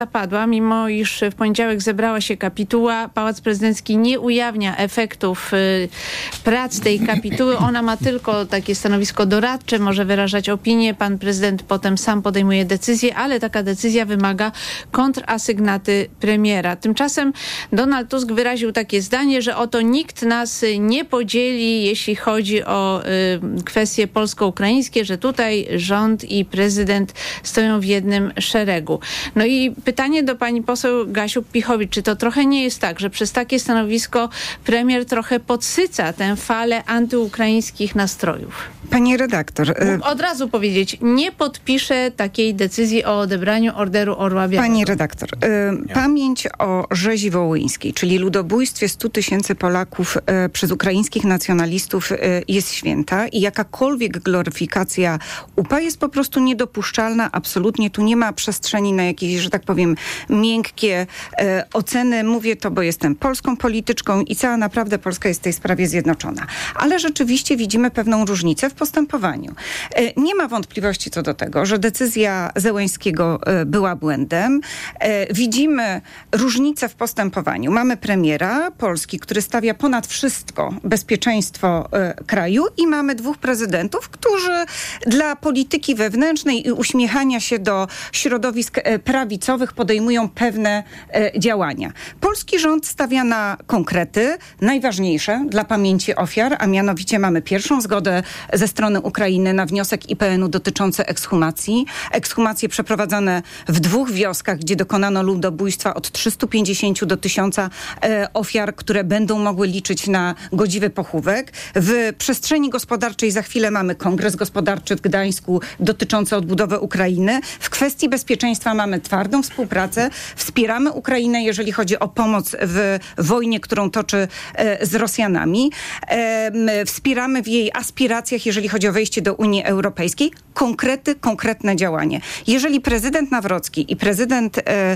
zapadła, mimo iż w poniedziałek zebrała się kapituła. Pałac Prezydencki nie ujawnia efektów prac tej kapituły. Ona ma tylko takie stanowisko doradcze, może wyrażać opinię. Pan prezydent potem sam podejmuje decyzję, ale taka decyzja wymaga kontrasygnaty premiera. Tymczasem Donald Tusk wyraził takie zdanie, że oto nikt nas nie podzieli, jeśli chodzi o kwestie polsko-ukraińskie, że tutaj rząd i prezydent stoją w jednym szeregu. No i pytanie do pani poseł Gasiuk-Pihowicz, czy to trochę nie jest tak, że przez takie stanowisko premier trochę podsyca tę falę antyukraińskich nastrojów? Pani redaktor... Mógł od razu powiedzieć, nie podpiszę takiej decyzji o odebraniu Orderu Orła Białego. Pani redaktor, pamięć o rzezi wołyńskiej, czyli ludobójstwie 100 000 Polaków przez ukraińskich nacjonalistów jest święta i jakakolwiek gloryfikacja UPA jest po prostu niedopuszczalna. Absolutnie tu nie ma przestrzeni na jakieś, że tak powiem, miękkie oceny. Mówię to, bo jestem polską polityczką i cała naprawdę Polska jest w tej sprawie zjednoczona. Ale rzeczywiście widzimy pewną różnicę w postępowaniu. Nie ma wątpliwości co do tego, że decyzja Zełenskiego była błędem. Widzimy różnicę w postępowaniu. Mamy premiera Polski, który stawia ponad wszystko bezpieczeństwo kraju i mamy dwóch prezydentów, którzy dla polityki wewnętrznej i uśmiechania się do środowisk prawicowych podejmują pewne działania. Polski rząd stawia na konkrety, najważniejsze dla pamięci ofiar, a mianowicie mamy pierwszą zgodę ze strony Ukrainy na wniosek IPN-u dotyczący ekshumacji. Ekshumacje przeprowadzane w 2 wioskach, gdzie dokonano ludobójstwa od 350 do 1000 ofiar, które będą mogły liczyć na godziwy pochówek. W przestrzeni gospodarczej za chwilę mamy Kongres Gospodarczy w Gdańsku dotyczący odbudowy Ukrainy. W kwestii bezpieczeństwa mamy twardą współpracę. Wspieramy Ukrainę, jeżeli chodzi o pomoc w wojnie, którą toczy z Rosjanami. Wspieramy w jej aspiracjach, jeżeli chodzi o wejście do Unii Europejskiej. Konkretne działanie. Jeżeli prezydent Nawrocki i prezydent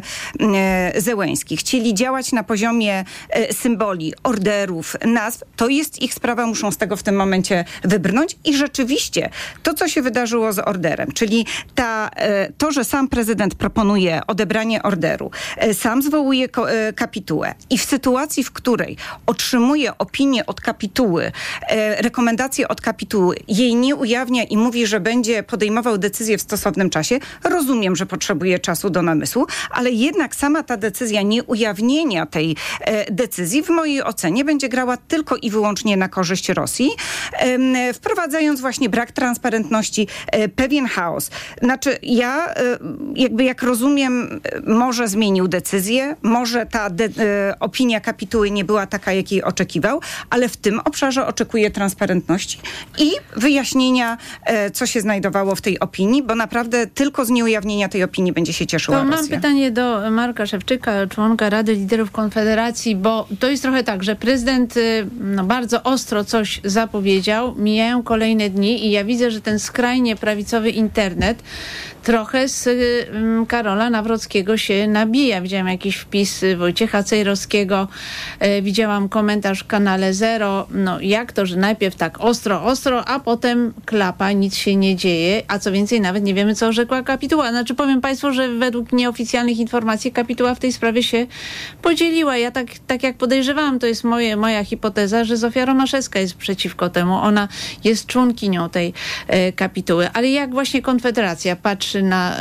Zełenski chcieli działać na poziomie symboli, orderów, nazw, to jest ich sprawa, muszą z tego w tym momencie wybrnąć i rzeczywiście to, co się wydarzyło z orderem, czyli to, że sam prezydent proponuje odebranie orderu, sam zwołuje kapitułę i w sytuacji, w której otrzymuje opinię od kapituły, rekomendacje od kapituły, jej nie ujawnia i mówi, że będzie podejmował decyzję w stosownym czasie, rozumiem, że potrzebuje czasu do namysłu, ale jednak sama ta decyzja nieujawnienia tej decyzji w mojej ocenie będzie grała tylko i wyłącznie na korzyść Rosji, wprowadzając właśnie brak transparentności, pewien chaos. Znaczy ja jak rozumiem, może zmienił decyzję, może ta opinia kapituły nie była taka, jakiej oczekiwał, ale w tym obszarze oczekuję transparentności i wyjaśnienia, co się znajdowało w tej opinii, bo naprawdę tylko z nieujawnienia tej opinii będzie się cieszyła Rosja. Mam pytanie do Marka Szewczyka, członka Rady Liderów Konfederacji, bo to jest trochę tak, że prezydent bardzo ostro coś zapowiedział, mijają kolejne dni i ja widzę, że ten skrajnie prawicowy internet trochę z Karola Nawrockiego się nabija. Widziałam jakiś wpis Wojciecha Cejrowskiego, widziałam komentarz w kanale Zero. No jak to, że najpierw tak ostro, a potem klapa, nic się nie dzieje, a co więcej nawet nie wiemy, co rzekła kapituła. Znaczy powiem państwu, że według nieoficjalnych informacji kapituła w tej sprawie się podzieliła. Ja tak jak podejrzewałam, to jest moja hipoteza, że Zofia Romaszewska jest przeciwko temu. Ona jest członkinią tej kapituły. Ale jak właśnie Konfederacja patrzy na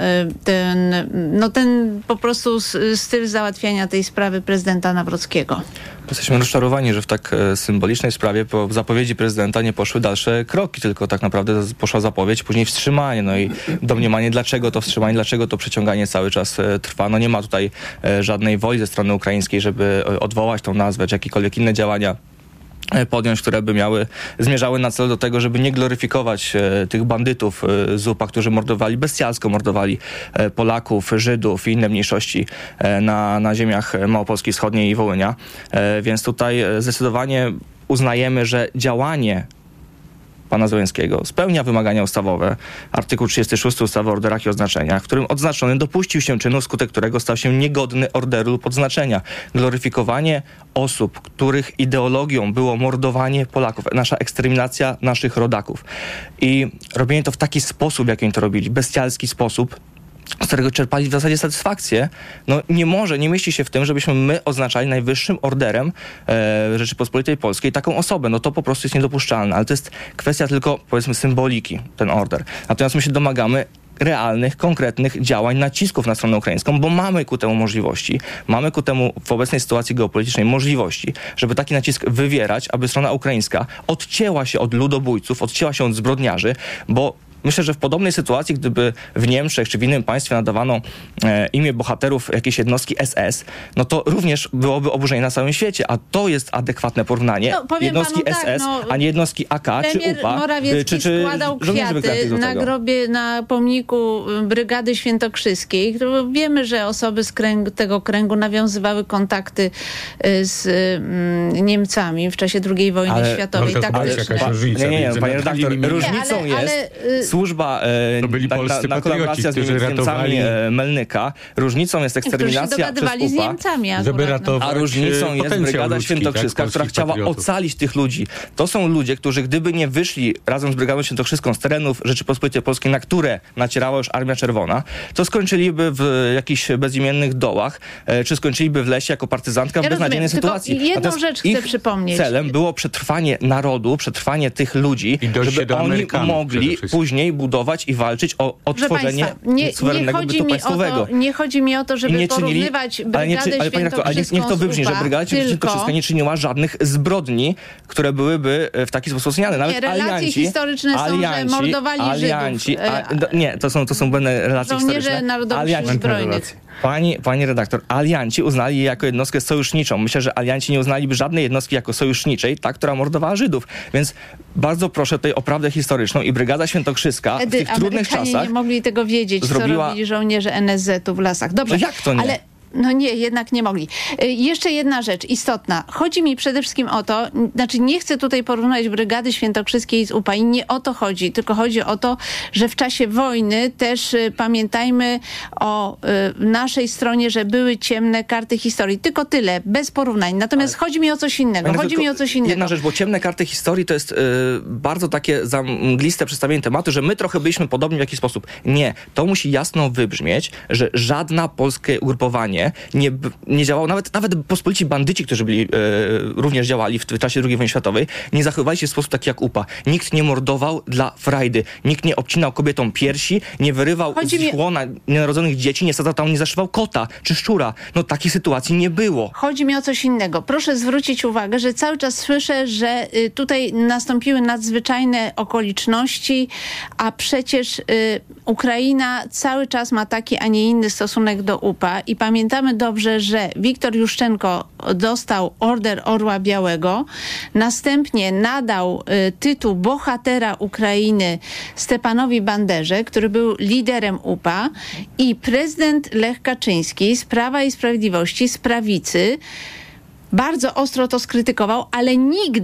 ten po prostu styl załatwiania tej sprawy prezydenta Nawrockiego? Jesteśmy rozczarowani, że w tak symbolicznej sprawie po zapowiedzi prezydenta nie poszły dalsze kroki, tylko tak naprawdę poszła zapowiedź, później wstrzymanie, no i domniemanie, dlaczego to wstrzymanie, dlaczego to przeciąganie cały czas trwa. No nie ma tutaj żadnej woli ze strony ukraińskiej, żeby odwołać tą nazwę, czy jakiekolwiek inne działania podjąć, które by zmierzały na cel do tego, żeby nie gloryfikować tych bandytów z UPA, którzy bestialsko mordowali Polaków, Żydów i inne mniejszości na ziemiach Małopolski Wschodniej i Wołynia. Więc tutaj zdecydowanie uznajemy, że działanie pana Zełenskiego spełnia wymagania ustawowe, artykuł 36 ustawy o orderach i odznaczeniach, w którym odznaczony dopuścił się czynu, wskutek którego stał się niegodny orderu lub odznaczenia. Gloryfikowanie osób, których ideologią było mordowanie Polaków, nasza eksterminacja naszych rodaków. I robienie to w taki sposób, jak oni to robili, bestialski sposób, z którego czerpali w zasadzie satysfakcję, no nie mieści się w tym, żebyśmy my oznaczali najwyższym orderem Rzeczypospolitej Polskiej taką osobę. No to po prostu jest niedopuszczalne, ale to jest kwestia tylko, powiedzmy, symboliki, ten order. Natomiast my się domagamy realnych, konkretnych działań, nacisków na stronę ukraińską, bo mamy ku temu możliwości. Mamy ku temu w obecnej sytuacji geopolitycznej możliwości, żeby taki nacisk wywierać, aby strona ukraińska odcięła się od ludobójców, odcięła się od zbrodniarzy, bo myślę, że w podobnej sytuacji, gdyby w Niemczech czy w innym państwie nadawano imię bohaterów jakiejś jednostki SS, no to również byłoby oburzenie na całym świecie, a to jest adekwatne porównanie. Jednostki SS, a nie jednostki AK czy UPA. Morawiecki składał kwiaty na grobie, na pomniku Brygady Świętokrzyskiej. Wiemy, że osoby z tego kręgu nawiązywały kontakty z Niemcami w czasie II wojny światowej. Nie, panie redaktor, różnicą jest służba na kolaboracja z Niemcami Melnyka. Różnicą jest eksterminacja przez UPA. Z Niemcami a różnicą jest Brygada Świętokrzyska, która chciała ocalić tych ludzi. To są ludzie, którzy gdyby nie wyszli razem z Brygadą Świętokrzyską z terenów Rzeczypospolitej Polskiej, na które nacierała już Armia Czerwona, to skończyliby w jakichś bezimiennych dołach, czy skończyliby w lesie jako partyzantka w beznadziejnej sytuacji. Jedną rzecz chcę przypomnieć. Celem było przetrwanie narodu, przetrwanie tych ludzi, żeby oni mogli później budować i walczyć o odtworzenie suwerennego bytu państwowego. Nie chodzi mi o to, żeby porównywać Brygadę Świętokrzyską niech to wybrzmi, że Brygada Świętokrzyska nie czyniła żadnych zbrodni, które byłyby w taki sposób oceniane. Nawet relacje historyczne są, że mordowali Żydów. Nie, to są błędne relacje historyczne. Narodowych Sił Zbrojnych. Pani redaktor, alianci uznali je jako jednostkę sojuszniczą. Myślę, że alianci nie uznaliby żadnej jednostki jako sojuszniczej, ta, która mordowała Żydów. Więc bardzo proszę tutaj o prawdę historyczną i Brygada Świętokrzyska w tych trudnych czasach nie mogli tego wiedzieć, co robili żołnierze NSZ-u w lasach. Dobrze, jak to nie? Ale no nie, jednak nie mogli. Jeszcze jedna rzecz istotna. Chodzi mi przede wszystkim o to, znaczy nie chcę tutaj porównywać Brygady Świętokrzyskiej z UPA i nie o to chodzi, tylko chodzi o to, że w czasie wojny też pamiętajmy o naszej stronie, że były ciemne karty historii. Tylko tyle, bez porównań. Natomiast chodzi mi o coś innego. Jedna rzecz, bo ciemne karty historii to jest bardzo takie zamgliste przedstawienie tematu, że my trochę byliśmy podobni w jakiś sposób. Nie. To musi jasno wybrzmieć, że żadne polskie ugrupowanie nie działało, nawet pospolici bandyci, którzy również działali w czasie II wojny światowej, nie zachowywali się w sposób taki jak UPA. Nikt nie mordował dla frajdy. Nikt nie obcinał kobietom piersi, nie wyrywał z chłona nienarodzonych dzieci, nie zaszywał kota czy szczura. No takiej sytuacji nie było. Chodzi mi o coś innego. Proszę zwrócić uwagę, że cały czas słyszę, że tutaj nastąpiły nadzwyczajne okoliczności, a przecież Ukraina cały czas ma taki, a nie inny stosunek do UPA i pamiętamy dobrze, że Wiktor Juszczenko dostał Order Orła Białego, następnie nadał tytuł bohatera Ukrainy Stepanowi Banderze, który był liderem UPA i prezydent Lech Kaczyński z Prawa i Sprawiedliwości, z prawicy, bardzo ostro to skrytykował, ale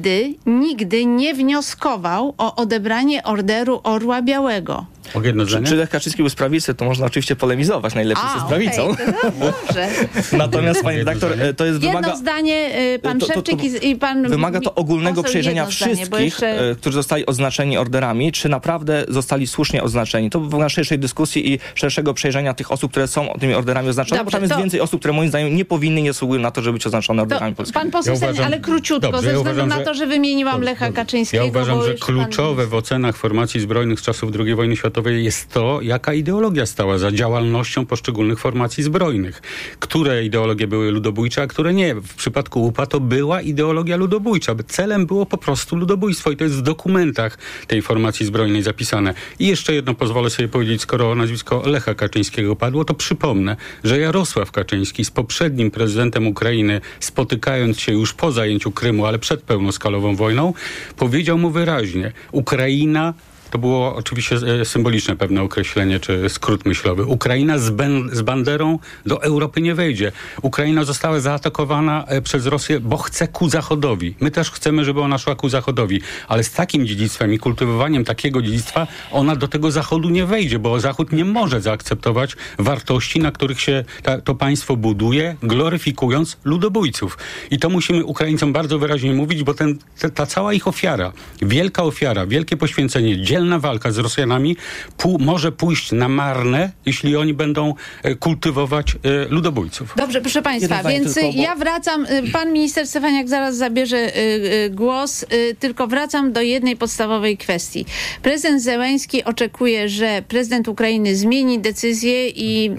nigdy nie wnioskował o odebranie Orderu Orła Białego. Czy Lech Kaczyński był z prawicy, to można oczywiście polemizować, najlepiej z prawicą. Dobrze. Natomiast, pani redaktor, to jest jedno zdanie, pan Szewczyk i pan... Wymaga to ogólnego przejrzenia wszystkich, którzy zostali odznaczeni orderami, czy naprawdę zostali słusznie odznaczeni. To wymaga szerszej dyskusji i szerszego przejrzenia tych osób, które są tymi orderami oznaczone, bo tam jest więcej osób, które moim zdaniem nie powinny, nie zasługują na to, żeby być oznaczone orderami polskimi. Pan poseł ale króciutko, ze względu na to, że wymieniłam Lecha Kaczyńskiego. Ja uważam, że kluczowe w ocenach formacji zbrojnych z czasów II wojny światowej jest to, jaka ideologia stała za działalnością poszczególnych formacji zbrojnych. Które ideologie były ludobójcze, a które nie. W przypadku UPA to była ideologia ludobójcza. Celem było po prostu ludobójstwo i to jest w dokumentach tej formacji zbrojnej zapisane. I jeszcze jedno pozwolę sobie powiedzieć, skoro nazwisko Lecha Kaczyńskiego padło, to przypomnę, że Jarosław Kaczyński z poprzednim prezydentem Ukrainy, spotykając się już po zajęciu Krymu, ale przed pełnoskalową wojną, powiedział mu wyraźnie: Ukraina, to było oczywiście symboliczne pewne określenie, czy skrót myślowy. Ukraina z banderą do Europy nie wejdzie. Ukraina została zaatakowana przez Rosję, bo chce ku Zachodowi. My też chcemy, żeby ona szła ku Zachodowi. Ale z takim dziedzictwem i kultywowaniem takiego dziedzictwa ona do tego Zachodu nie wejdzie, bo Zachód nie może zaakceptować wartości, na których się to państwo buduje, gloryfikując ludobójców. I to musimy Ukraińcom bardzo wyraźnie mówić, bo ta cała ich ofiara, wielka ofiara, wielkie poświęcenie, dzielna walka z Rosjanami może pójść na marne, jeśli oni będą kultywować ludobójców. Dobrze, proszę państwa, więc ja wracam, pan minister Stefaniak zaraz zabierze głos, tylko wracam do jednej podstawowej kwestii. Prezydent Zełenski oczekuje, że prezydent Ukrainy zmieni decyzję i...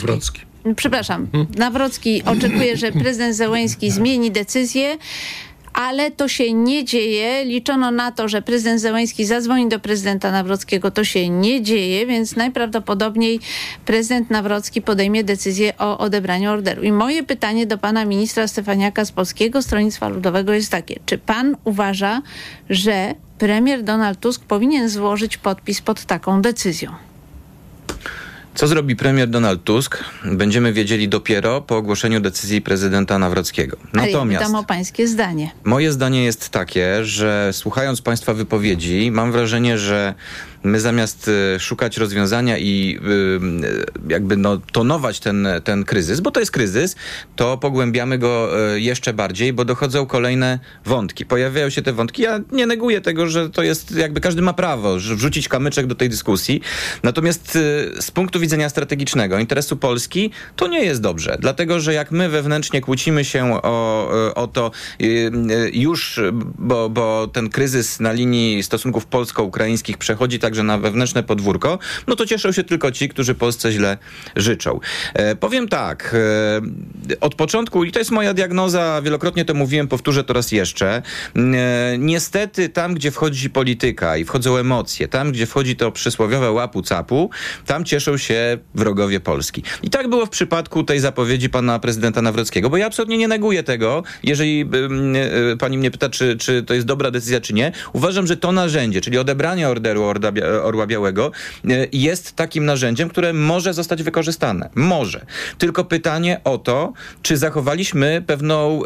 Nawrocki oczekuje, że prezydent Zełenski zmieni decyzję, ale to się nie dzieje. Liczono na to, że prezydent Zełenski zadzwoni do prezydenta Nawrockiego. To się nie dzieje, więc najprawdopodobniej prezydent Nawrocki podejmie decyzję o odebraniu orderu. I moje pytanie do pana ministra Stefaniaka z Polskiego Stronnictwa Ludowego jest takie. Czy pan uważa, że premier Donald Tusk powinien złożyć podpis pod taką decyzją? Co zrobi premier Donald Tusk, będziemy wiedzieli dopiero po ogłoszeniu decyzji prezydenta Nawrockiego. Natomiast ja pytam o pańskie zdanie. Moje zdanie jest takie, że słuchając państwa wypowiedzi, mam wrażenie, że my zamiast szukać rozwiązania i jakby tonować ten kryzys, bo to jest kryzys, to pogłębiamy go jeszcze bardziej, bo dochodzą kolejne wątki. Pojawiają się te wątki. Ja nie neguję tego, że to jest jakby każdy ma prawo wrzucić kamyczek do tej dyskusji. Natomiast z punktu widzenia strategicznego interesu Polski to nie jest dobrze. Dlatego, że jak my wewnętrznie kłócimy się o to już, bo ten kryzys na linii stosunków polsko-ukraińskich przechodzi także na wewnętrzne podwórko, no to cieszą się tylko ci, którzy Polsce źle życzą. Powiem tak, od początku, i to jest moja diagnoza, wielokrotnie to mówiłem, powtórzę to raz jeszcze, niestety tam, gdzie wchodzi polityka i wchodzą emocje, tam, gdzie wchodzi to przysłowiowe łapu-capu, tam cieszą się wrogowie Polski. I tak było w przypadku tej zapowiedzi pana prezydenta Nawrockiego, bo ja absolutnie nie neguję tego, jeżeli pani mnie pyta, czy to jest dobra decyzja, czy nie. Uważam, że to narzędzie, czyli odebranie orderu Orła Białego, jest takim narzędziem, które może zostać wykorzystane. Może. Tylko pytanie o to, czy zachowaliśmy pewną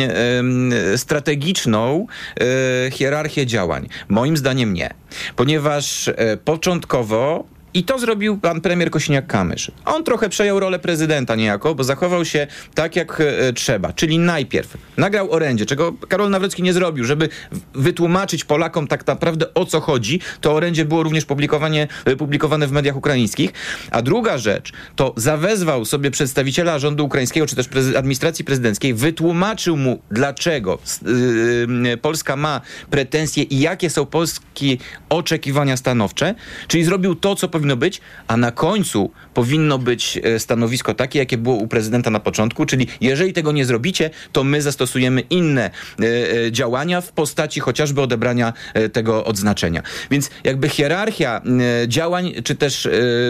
strategiczną hierarchię działań. Moim zdaniem nie. Ponieważ początkowo i to zrobił pan premier Kosiniak-Kamysz. On trochę przejął rolę prezydenta niejako, bo zachował się tak, jak trzeba. Czyli najpierw nagrał orędzie, czego Karol Nawrocki nie zrobił, żeby wytłumaczyć Polakom tak naprawdę o co chodzi. To orędzie było również publikowane w mediach ukraińskich. A druga rzecz, to zawezwał sobie przedstawiciela rządu ukraińskiego, czy też administracji prezydenckiej, wytłumaczył mu, dlaczego Polska ma pretensje i jakie są polskie oczekiwania stanowcze. Czyli zrobił to, co powinno być, a na końcu powinno być stanowisko takie, jakie było u prezydenta na początku, czyli jeżeli tego nie zrobicie, to my zastosujemy inne działania w postaci chociażby odebrania tego odznaczenia. Więc jakby hierarchia działań, czy też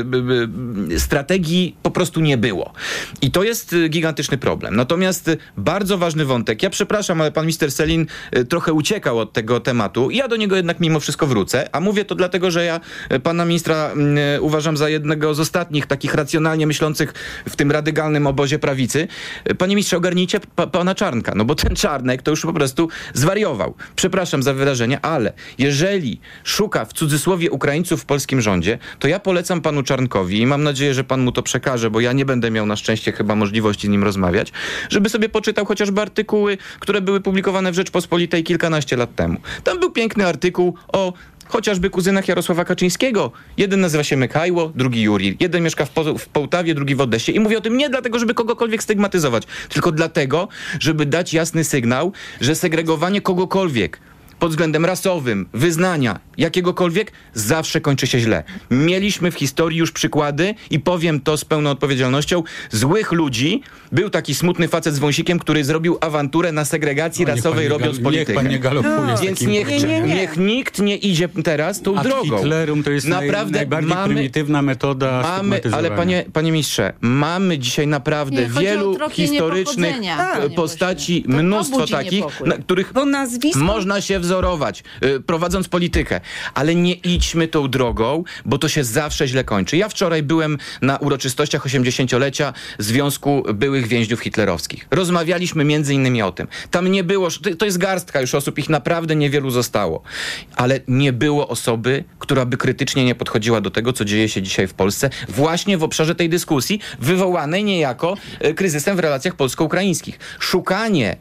strategii po prostu nie było. I to jest gigantyczny problem. Natomiast bardzo ważny wątek, ja przepraszam, ale pan minister Sellin trochę uciekał od tego tematu i ja do niego jednak mimo wszystko wrócę, a mówię to dlatego, że ja pana ministra uważam za jednego z ostatnich takich racjonalnie myślących w tym radykalnym obozie prawicy. Panie ministrze, ogarnijcie pana Czarnka, no bo ten Czarnek to już po prostu zwariował. Przepraszam za wyrażenie, ale jeżeli szuka w cudzysłowie Ukraińców w polskim rządzie, to ja polecam panu Czarnkowi i mam nadzieję, że pan mu to przekaże, bo ja nie będę miał na szczęście chyba możliwości z nim rozmawiać, żeby sobie poczytał chociażby artykuły, które były publikowane w Rzeczpospolitej kilkanaście lat temu. Tam był piękny artykuł o chociażby kuzynach Jarosława Kaczyńskiego. Jeden nazywa się Mykajło, drugi Juri. Jeden mieszka w Połtawie, drugi w Odessie. I mówię o tym nie dlatego, żeby kogokolwiek stygmatyzować, tylko dlatego, żeby dać jasny sygnał, że segregowanie kogokolwiek pod względem rasowym, wyznania, jakiegokolwiek, zawsze kończy się źle. Mieliśmy w historii już przykłady i powiem to z pełną odpowiedzialnością, złych ludzi. Był taki smutny facet z wąsikiem, który zrobił awanturę na segregacji rasowej, robiąc politykę. Niech pan nie galopuje. Więc niech nikt nie idzie teraz tą drogą. Hitlerum to jest najbardziej prymitywna metoda stygmatyzowania. Ale panie ministrze, mamy dzisiaj naprawdę wielu historycznych postaci, mnóstwo takich, na których można się wzorować, prowadząc politykę. Ale nie idźmy tą drogą, bo to się zawsze źle kończy. Ja wczoraj byłem na uroczystościach 80-lecia Związku Byłych Więźniów Hitlerowskich. Rozmawialiśmy między innymi o tym. Tam nie było, to jest garstka już osób, ich naprawdę niewielu zostało. Ale nie było osoby, która by krytycznie nie podchodziła do tego, co dzieje się dzisiaj w Polsce, właśnie w obszarze tej dyskusji, wywołanej niejako kryzysem w relacjach polsko-ukraińskich. Szukanie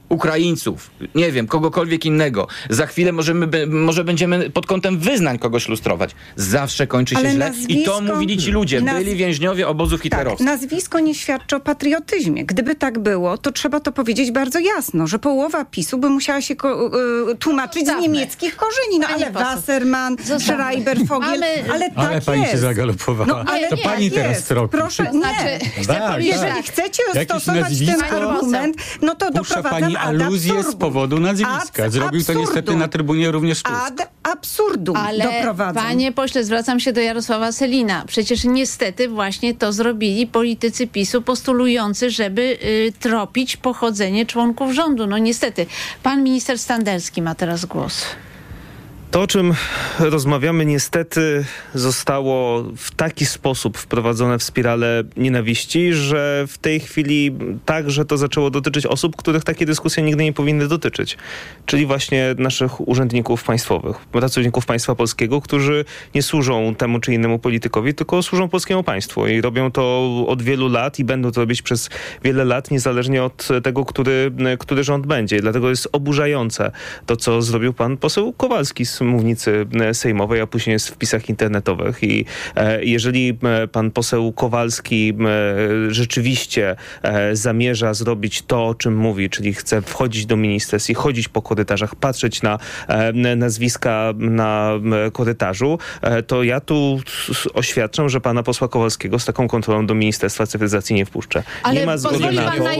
Ukraińców, nie wiem, kogokolwiek innego. Za chwilę może będziemy pod kątem wyznań kogoś lustrować. Zawsze kończy się źle i to mówili ci ludzie. Byli więźniowie obozu hitlerowskiego. Nazwisko nie świadczy o patriotyzmie. Gdyby tak było, to trzeba to powiedzieć bardzo jasno, że połowa PiS-u by musiała się tłumaczyć z niemieckich korzeni. No ale Wassermann, Schreiber, Fogel, ale tak jest. Pani się zagalopowała. To pani teraz tropi. Proszę, jeżeli chcecie stosować ten argument, no to doprowadzam pani aluzję z powodu nazwiska. Zrobił to niestety na trybunie również Tusk. Ad absurdum doprowadzam. Panie pośle, zwracam się do Jarosława Sellina. Przecież niestety właśnie to zrobili politycy PiS-u, postulujący, żeby tropić pochodzenie członków rządu. No niestety. Pan minister Standerski ma teraz głos. To, o czym rozmawiamy, niestety zostało w taki sposób wprowadzone w spiralę nienawiści, że w tej chwili także to zaczęło dotyczyć osób, których takie dyskusje nigdy nie powinny dotyczyć. Czyli właśnie naszych urzędników państwowych, pracowników państwa polskiego, którzy nie służą temu czy innemu politykowi, tylko służą polskiemu państwu i robią to od wielu lat i będą to robić przez wiele lat, niezależnie od tego, który rząd będzie. I dlatego jest oburzające to, co zrobił pan poseł Kowalski z mównicy sejmowej, a później jest w wpisach internetowych. I jeżeli pan poseł Kowalski rzeczywiście zamierza zrobić to, o czym mówi, czyli chce wchodzić do ministerstw i chodzić po korytarzach, patrzeć na nazwiska na korytarzu, to ja tu oświadczam, że pana posła Kowalskiego z taką kontrolą do Ministerstwa Cyfryzacji nie wpuszczę. Ale nie ma zgody na to,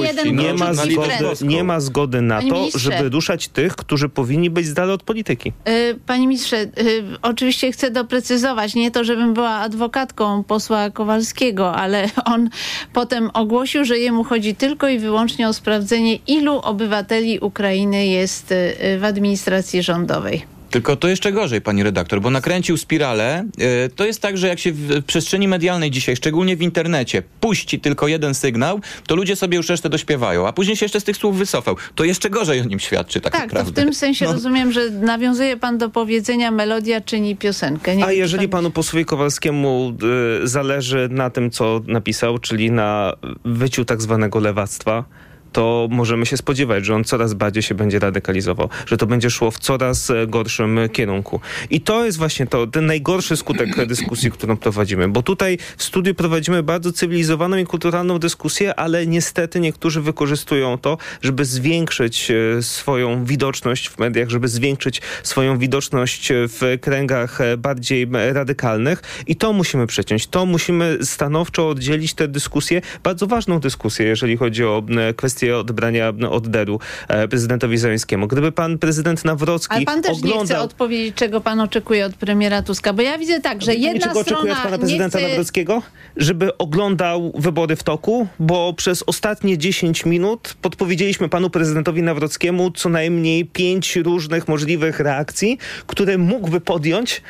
nie ma zgody na to, żeby ruszać tych, którzy powinni być z dala od polityki. Panie ministrze, oczywiście chcę doprecyzować, nie to, żebym była adwokatką posła Kowalskiego, ale on potem ogłosił, że jemu chodzi tylko i wyłącznie o sprawdzenie, ilu obywateli Ukrainy jest w administracji rządowej. Tylko to jeszcze gorzej, pani redaktor, bo nakręcił spiralę. To jest tak, że jak się w przestrzeni medialnej dzisiaj, szczególnie w internecie, puści tylko jeden sygnał, to ludzie sobie już resztę dośpiewają, a później się jeszcze z tych słów wycofał. To jeszcze gorzej o nim świadczy tak naprawdę. Tak, to w tym sensie rozumiem, że nawiązuje pan do powiedzenia melodia czyni piosenkę. Nie, a jeżeli panu posłowi Kowalskiemu zależy na tym, co napisał, czyli na wyciu tak zwanego lewactwa, to możemy się spodziewać, że on coraz bardziej się będzie radykalizował, że to będzie szło w coraz gorszym kierunku. I to jest właśnie ten najgorszy skutek dyskusji, którą prowadzimy, bo tutaj w studiu prowadzimy bardzo cywilizowaną i kulturalną dyskusję, ale niestety niektórzy wykorzystują to, żeby zwiększyć swoją widoczność w mediach, żeby zwiększyć swoją widoczność w kręgach bardziej radykalnych i to musimy przeciąć. To musimy stanowczo oddzielić tę dyskusję, bardzo ważną dyskusję, jeżeli chodzi o kwestię odebrania orderu prezydentowi Zełenskiemu. Gdyby pan prezydent Nawrocki ale pan też nie chce odpowiedzieć, czego pan oczekuje od premiera Tuska, bo ja widzę tak, że jedna czego strona oczekuje od pana prezydenta Nawrockiego? Żeby oglądał wybory w toku, bo przez ostatnie 10 minut podpowiedzieliśmy panu prezydentowi Nawrockiemu co najmniej 5 różnych możliwych reakcji, które mógłby podjąć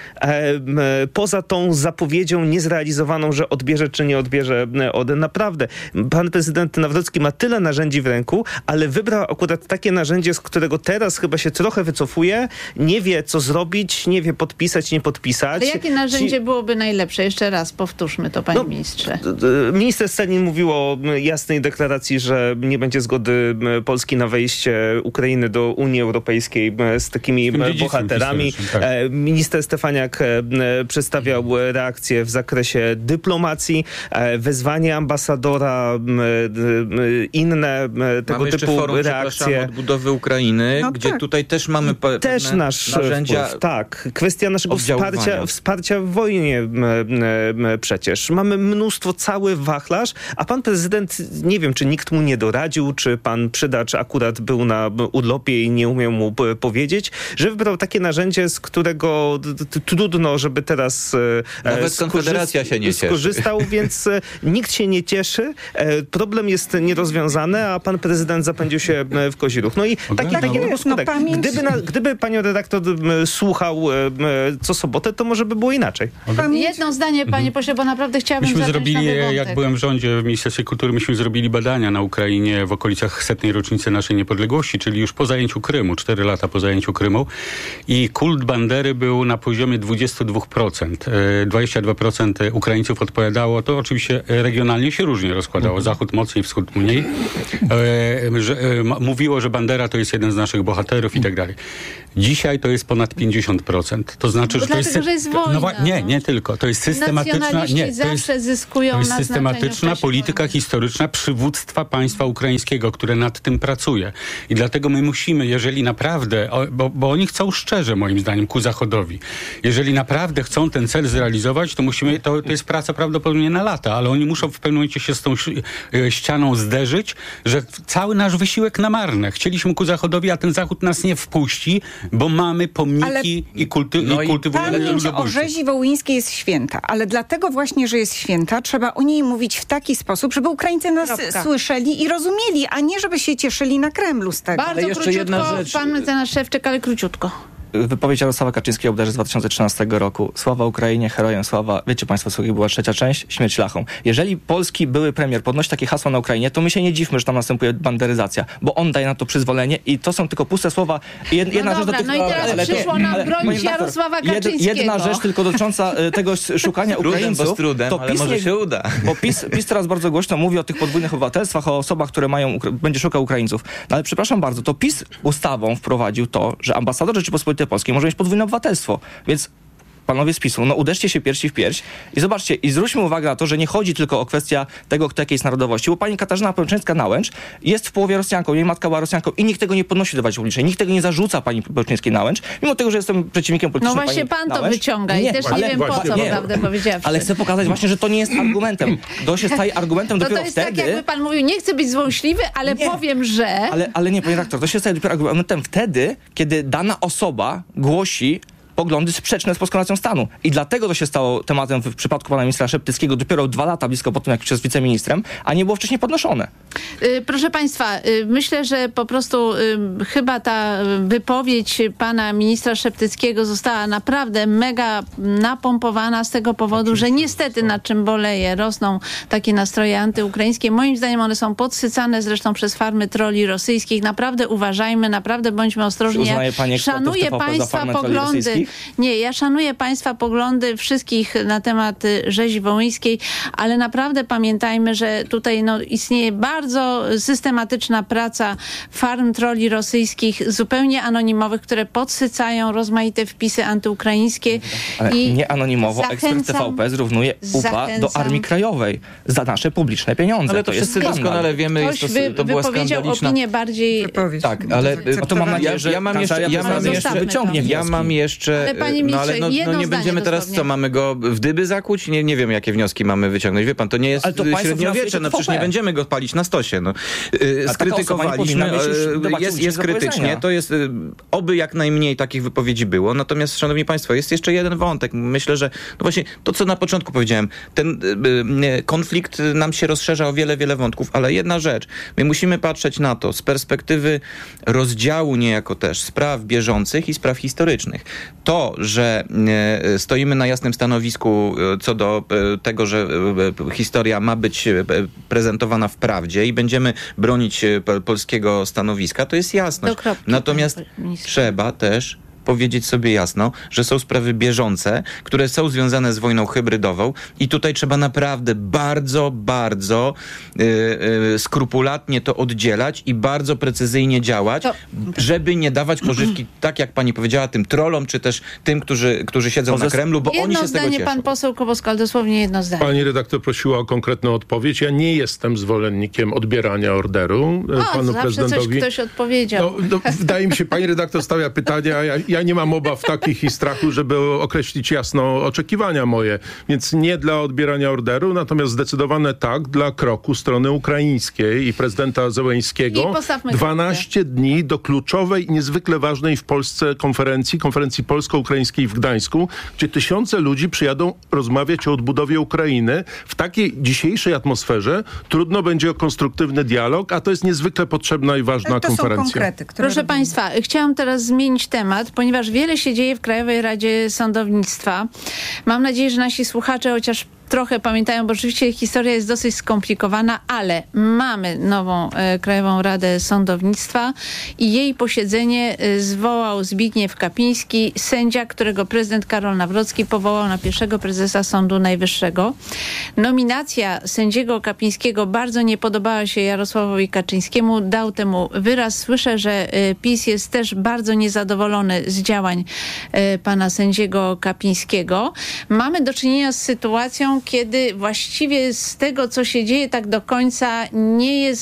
poza tą zapowiedzią niezrealizowaną, że odbierze czy nie odbierze order. Naprawdę. Pan prezydent Nawrocki ma tyle narzędzi w ręku, ale wybrał akurat takie narzędzie, z którego teraz chyba się trochę wycofuje, nie wie co zrobić, nie wie podpisać, nie podpisać. Ale jakie narzędzie byłoby najlepsze? Jeszcze raz powtórzmy to, panie ministrze. Minister Sellin mówił o jasnej deklaracji, że nie będzie zgody Polski na wejście Ukrainy do Unii Europejskiej z takimi bohaterami. Tak. Minister Stefaniak przedstawiał reakcję w zakresie dyplomacji, wezwanie ambasadora, inne tego mamy typu forum, reakcje. Odbudowy Ukrainy, gdzie tutaj też mamy też nasz narzędzia. Wpływ, tak. Kwestia naszego wsparcia w wojnie przecież. Mamy mnóstwo, cały wachlarz, a pan prezydent, nie wiem, czy nikt mu nie doradził, czy pan przydacz akurat był na urlopie i nie umiał mu powiedzieć, że wybrał takie narzędzie, z którego trudno, żeby teraz nawet Konfederacja się nie skorzystał, więc nikt się nie cieszy. Problem jest nierozwiązany, a pan prezydent zapędził się w kozi ruch. No i taki był skutek. Gdyby panią redaktor słuchał co sobotę, to może by było inaczej. Jedno zdanie, panie pośle, bo naprawdę chciałabym myśmy zacząć zrobili, nowy wątek. jak byłem w rządzie w Ministerstwie Kultury, myśmy zrobili badania na Ukrainie w okolicach 100. rocznicy naszej niepodległości, czyli już po zajęciu Krymu, 4 lata po zajęciu Krymu i kult Bandery był na poziomie 22%. 22% Ukraińców odpowiadało, to oczywiście regionalnie się różnie rozkładało, zachód mocniej, wschód mniej. mówiło, że Bandera to jest jeden z naszych bohaterów i tak dalej. Dzisiaj to jest ponad 50%. To znaczy, że to jest... że jest wojna. Nie tylko. To jest systematyczna... to jest systematyczna polityka historyczna przywództwa państwa ukraińskiego, które nad tym pracuje. I dlatego my musimy, jeżeli naprawdę... Bo oni chcą szczerze, moim zdaniem, ku Zachodowi. Jeżeli naprawdę chcą ten cel zrealizować, to musimy... To jest praca prawdopodobnie na lata, ale oni muszą w pewnym momencie się z tą ścianą zderzyć, że cały nasz wysiłek na marne. Chcieliśmy ku Zachodowi, a ten Zachód nas nie wpuści, bo mamy pomniki i kultywujemy pamięć o rzezi wołyńskiej jest święta, ale dlatego właśnie, że jest święta, trzeba o niej mówić w taki sposób, żeby Ukraińcy nas słyszeli i rozumieli, a nie żeby się cieszyli na Kremlu z tego. Bardzo króciutko, pan mecenas Szewczyk, ale króciutko. Wypowiedź Jarosława Kaczyńskiego bodajże z 2013 roku. Sława Ukrainie, herojem sława. Wiecie państwo, co była trzecia część? Śmierć lachą. Jeżeli polski były premier podnosi takie hasła na Ukrainie, to my się nie dziwmy, że tam następuje banderyzacja, bo on daje na to przyzwolenie i to są tylko puste słowa. Jedna rzecz i teraz przyszło nam bronić Jarosława Kaczyńskiego. Jedna rzecz tylko dotycząca tego szukania Ukraińców. To PiS może się uda. Bo PiS teraz bardzo głośno mówi o tych podwójnych obywatelstwach, o osobach, które będzie szukał Ukraińców. No ale przepraszam bardzo, to PiS ustawą wprowadził to, że ambasador Rzeczypospolitej Polskiej może mieć podwójne obywatelstwo. Więc panowie z PiS-u, uderzcie się piersi w pierś i zobaczcie, i zwróćmy uwagę na to, że nie chodzi tylko o kwestię tego, kto jakiej jest narodowości, bo pani Katarzyna Pełczyńska-Nałęcz jest w połowie Rosjanką, jej matka była Rosjanką i nikt tego nie podnosi do debacie publicznej, nikt tego nie zarzuca pani Pełczyńskiej-Nałęcz, mimo tego, że jestem przeciwnikiem politycznym. No właśnie pan to wyciąga i też nie wiem po co, prawdę powiedziawszy. Ale chcę pokazać właśnie, że to nie jest argumentem. To się staje argumentem dopiero wtedy... To jest tak, jakby pan mówił, nie chcę być złośliwy, ale powiem, że... Ale nie, panie redaktor, to się staje dopiero argumentem wtedy, kiedy dana osoba głosi poglądy sprzeczne z polską racją stanu. I dlatego to się stało tematem w przypadku pana ministra Szeptyckiego dopiero 2 lata blisko po tym, jak jest wiceministrem, a nie było wcześniej podnoszone. Proszę państwa, myślę, że po prostu chyba ta wypowiedź pana ministra Szeptyckiego została naprawdę mega napompowana z tego powodu, że niestety, nad czym boleję, rosną takie nastroje antyukraińskie. Moim zdaniem one są podsycane zresztą przez farmy trolli rosyjskich. Naprawdę uważajmy, naprawdę bądźmy ostrożni. Szanuję państwa poglądy. Nie, ja szanuję państwa poglądy wszystkich na temat rzezi wołyńskiej, ale naprawdę pamiętajmy, że tutaj istnieje bardzo systematyczna praca farm trolli rosyjskich, zupełnie anonimowych, które podsycają rozmaite wpisy antyukraińskie. Ale nie anonimowo, ekspert TVP zrównuje UPA do Armii Krajowej za nasze publiczne pieniądze. Ale to wszyscy doskonale wiemy, to była skandaliczna... opinię bardziej... Tak, ale to mam nadzieję, że ja mam jeszcze Ale panie ministrze, nie będziemy teraz, co, mamy go w dyby zakuć? Nie wiem, jakie wnioski mamy wyciągnąć. Wie pan, to nie jest średniowiecze, przecież nie będziemy go palić na stosie. Skrytykowaliśmy, jest krytycznie, to jest, oby jak najmniej takich wypowiedzi było. Natomiast, szanowni państwo, jest jeszcze jeden wątek. Myślę, że właśnie to, co na początku powiedziałem, ten konflikt nam się rozszerza o wiele, wiele wątków, ale jedna rzecz, my musimy patrzeć na to z perspektywy rozdziału niejako też spraw bieżących i spraw historycznych. To, że stoimy na jasnym stanowisku co do tego, że historia ma być prezentowana w prawdzie i będziemy bronić polskiego stanowiska, to jest jasność. Natomiast trzeba też powiedzieć sobie jasno, że są sprawy bieżące, które są związane z wojną hybrydową i tutaj trzeba naprawdę bardzo, bardzo skrupulatnie to oddzielać i bardzo precyzyjnie działać, żeby nie dawać pożywki, tak jak pani powiedziała, tym trollom, czy też tym, którzy siedzą na Kremlu, bo oni się z tego cieszą. Pan poseł Kobosko, dosłownie jedno zdanie. Pani redaktor prosiła o konkretną odpowiedź. Ja nie jestem zwolennikiem odbierania orderu panu prezydentowi. Ktoś odpowiedział. Wydaje mi się, pani redaktor stawia pytania, ja nie mam obaw takich i strachu, żeby określić jasno oczekiwania moje. Więc nie dla odbierania orderu, natomiast zdecydowane tak dla kroku strony ukraińskiej i prezydenta Zełeńskiego. 12 dni do kluczowej i niezwykle ważnej w Polsce konferencji polsko-ukraińskiej w Gdańsku, gdzie tysiące ludzi przyjadą rozmawiać o odbudowie Ukrainy. W takiej dzisiejszej atmosferze trudno będzie o konstruktywny dialog, a to jest niezwykle potrzebna i ważna konferencja. Są konkrety, Proszę państwa, chciałam teraz zmienić temat, ponieważ wiele się dzieje w Krajowej Radzie Sądownictwa. Mam nadzieję, że nasi słuchacze chociaż trochę pamiętają, bo oczywiście historia jest dosyć skomplikowana, ale mamy nową Krajową Radę Sądownictwa i jej posiedzenie zwołał Zbigniew Kapiński, sędzia, którego prezydent Karol Nawrocki powołał na pierwszego prezesa Sądu Najwyższego. Nominacja sędziego Kapińskiego bardzo nie podobała się Jarosławowi Kaczyńskiemu, dał temu wyraz. Słyszę, że PiS jest też bardzo niezadowolony z działań pana sędziego Kapińskiego. Mamy do czynienia z sytuacją, kiedy właściwie z tego, co się dzieje, tak do końca nie jest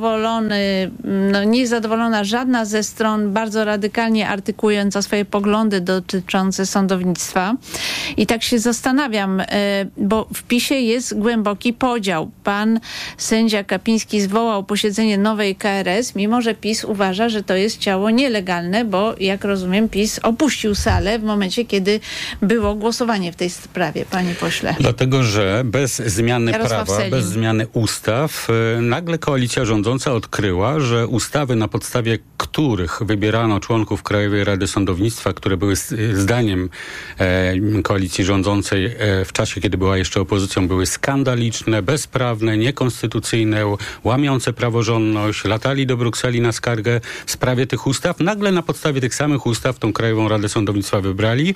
zadowolona żadna ze stron, bardzo radykalnie artykułująca swoje poglądy dotyczące sądownictwa. I tak się zastanawiam, bo w PiS-ie jest głęboki podział. Pan sędzia Kapiński zwołał posiedzenie nowej KRS, mimo że PiS uważa, że to jest ciało nielegalne, bo jak rozumiem PiS opuścił salę w momencie, kiedy było głosowanie w tej sprawie, panie pośle. Dlatego, że bez zmiany Jarosław prawa, Sellin. bez zmiany ustaw, nagle koalicja rządząca odkryła, że ustawy, na podstawie których wybierano członków Krajowej Rady Sądownictwa, które były zdaniem koalicji rządzącej w czasie, kiedy była jeszcze opozycją, były skandaliczne, bezprawne, niekonstytucyjne, łamiące praworządność, latali do Brukseli na skargę w sprawie tych ustaw. Nagle na podstawie tych samych ustaw tą Krajową Radę Sądownictwa wybrali,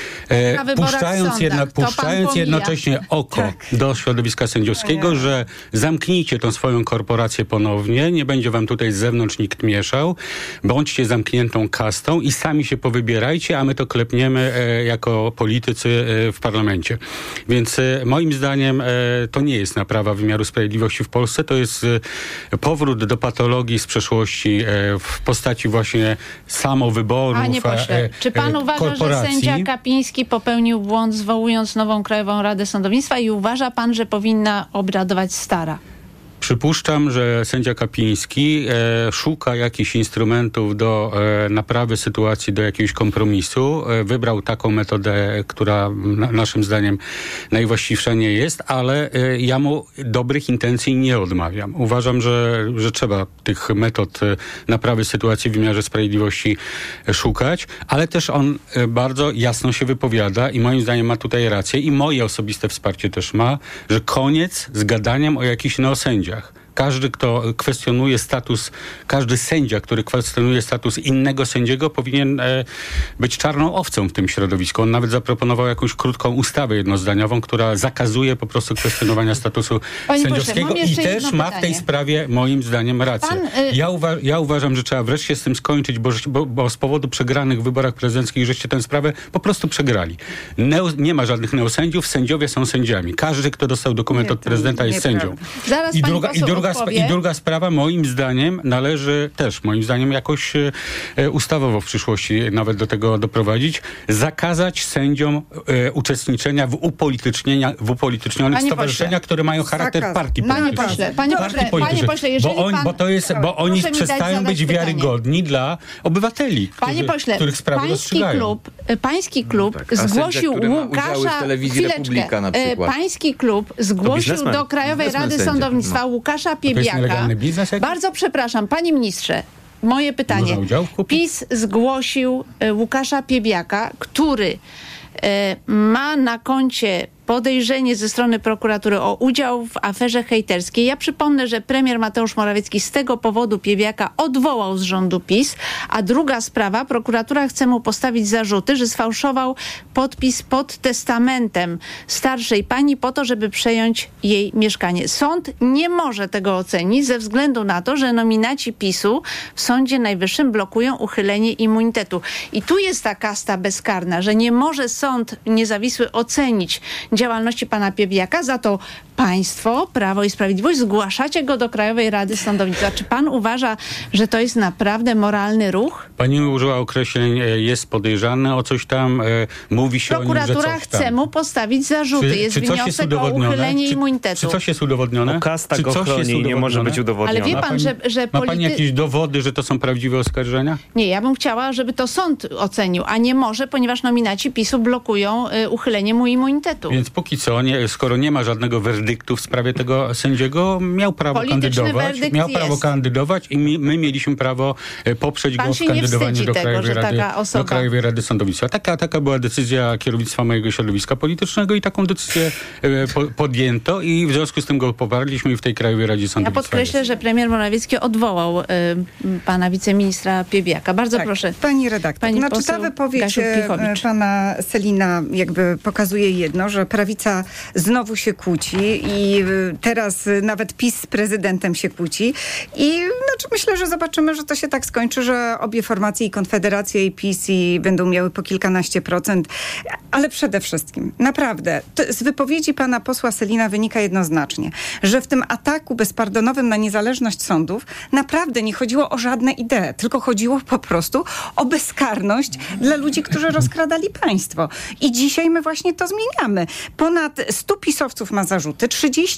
puszczając jednocześnie oko do środowiska sędziowskiego, że zamknijcie tą swoją korporację ponownie, nie będzie wam tutaj z zewnątrz nikt mieszał, bądźcie zamkniętą kastą i sami się powybierajcie, a my to klepniemy jako politycy w parlamencie. Więc moim zdaniem to nie jest naprawa wymiaru sprawiedliwości w Polsce, to jest powrót do patologii z przeszłości w postaci właśnie samowyborów, Panie pośle, czy pan uważa, że sędzia Kapiński popełnił błąd, zwołując nową Krajową Radę Sądownictwa i uważa pan, że powinna obradować stara? Przypuszczam, że sędzia Kapiński szuka jakichś instrumentów do naprawy sytuacji, do jakiegoś kompromisu. Wybrał taką metodę, która naszym zdaniem najwłaściwsza nie jest, ale ja mu dobrych intencji nie odmawiam. Uważam, że trzeba tych metod naprawy sytuacji w wymiarze sprawiedliwości szukać, ale też on bardzo jasno się wypowiada i moim zdaniem ma tutaj rację i moje osobiste wsparcie też ma, że koniec z gadaniem o jakichś neosędziach. Każdy, kto kwestionuje status, każdy sędzia, który kwestionuje status innego sędziego, powinien być czarną owcą w tym środowisku. On nawet zaproponował jakąś krótką ustawę jednozdaniową, która zakazuje po prostu kwestionowania statusu sędziowskiego i też ma w tej sprawie moim zdaniem rację. Ja uważam, że trzeba wreszcie z tym skończyć, bo z powodu przegranych w wyborach prezydenckich żeście tę sprawę po prostu przegrali. Nie ma żadnych neosędziów, sędziowie są sędziami. Każdy, kto dostał dokument od prezydenta, jest sędzią. Zaraz I druga sprawa, moim zdaniem, należy też, jakoś ustawowo w przyszłości nawet do tego doprowadzić, zakazać sędziom uczestniczenia w upolitycznionych stowarzyszeniach, które mają charakter partii politycznej. Panie pośle, jeżeli bo oni przestają być wiarygodni dla obywateli, których sprawy rozstrzygają. Pański klub zgłosił Łukasza... Republika na przykład. Pański klub zgłosił do Krajowej Rady Sądownictwa Łukasza Piebiaka. Bardzo przepraszam, panie ministrze, moje pytanie. PiS zgłosił Łukasza Piebiaka, który ma na koncie podejrzenie ze strony prokuratury o udział w aferze hejterskiej. Ja przypomnę, że premier Mateusz Morawiecki z tego powodu Piebiaka odwołał z rządu PiS, a druga sprawa, prokuratura chce mu postawić zarzuty, że sfałszował podpis pod testamentem starszej pani po to, żeby przejąć jej mieszkanie. Sąd nie może tego ocenić ze względu na to, że nominaci PiS-u w Sądzie Najwyższym blokują uchylenie immunitetu. I tu jest ta kasta bezkarna, że nie może sąd niezawisły ocenić działalności pana Piebiaka, za to państwo, Prawo i Sprawiedliwość, zgłaszacie go do Krajowej Rady Sądownictwa. Czy pan uważa, że to jest naprawdę moralny ruch? Pani użyła określeń, jest podejrzany o coś tam, mówi się o nim, że coś tam. Prokuratura chce mu postawić zarzuty. Jest wniosek o uchylenie immunitetu. Czy coś jest udowodnione? Kasta go chroni, nie może być udowodnione. Ale wie pan, że ma pani jakieś dowody, że to są prawdziwe oskarżenia? Nie, ja bym chciała, żeby to sąd ocenił, a nie może, ponieważ nominaci PiS-u blokują uchylenie mu immunitetu. Więc póki co, skoro nie ma żadnego werdyktu w sprawie tego sędziego, miał prawo kandydować i my mieliśmy prawo poprzeć go w kandydowaniu do Krajowej Rady Sądownictwa. Taka była decyzja kierownictwa mojego środowiska politycznego i taką decyzję podjęto i w związku z tym go poparliśmy i w tej Krajowej Radzie Sądownictwa. Ja podkreślę, że premier Morawiecki odwołał pana wiceministra Piebiaka. Bardzo proszę. Pani redaktor, ta wypowiedź pana Sellina jakby pokazuje jedno, że prawica znowu się kłóci i teraz nawet PiS z prezydentem się kłóci i myślę, że zobaczymy, że to się tak skończy, że obie formacje, i Konfederacja, i PiS, będą miały po kilkanaście procent, ale przede wszystkim naprawdę z wypowiedzi pana posła Sellina wynika jednoznacznie, że w tym ataku bezpardonowym na niezależność sądów naprawdę nie chodziło o żadne idee, tylko chodziło po prostu o bezkarność dla ludzi, którzy rozkradali państwo. I dzisiaj my właśnie to zmieniamy. Ponad 100 pisowców ma zarzuty,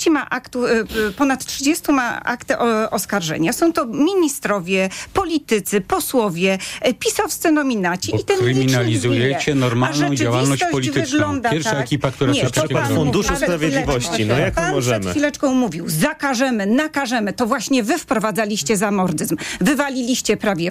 ponad 30 ma akty oskarżenia. Są to ministrowie, politycy, posłowie, pisowscy nominaci. Bo i ten kryminalizujecie normalną działalność polityczną. Pierwsza ekipa, która coś takiego robi. Funduszu Sprawiedliwości. No jak my możemy? Przed chwileczką mówił, zakażemy, nakażemy. To właśnie wy wprowadzaliście zamordyzm. Wywaliliście prawie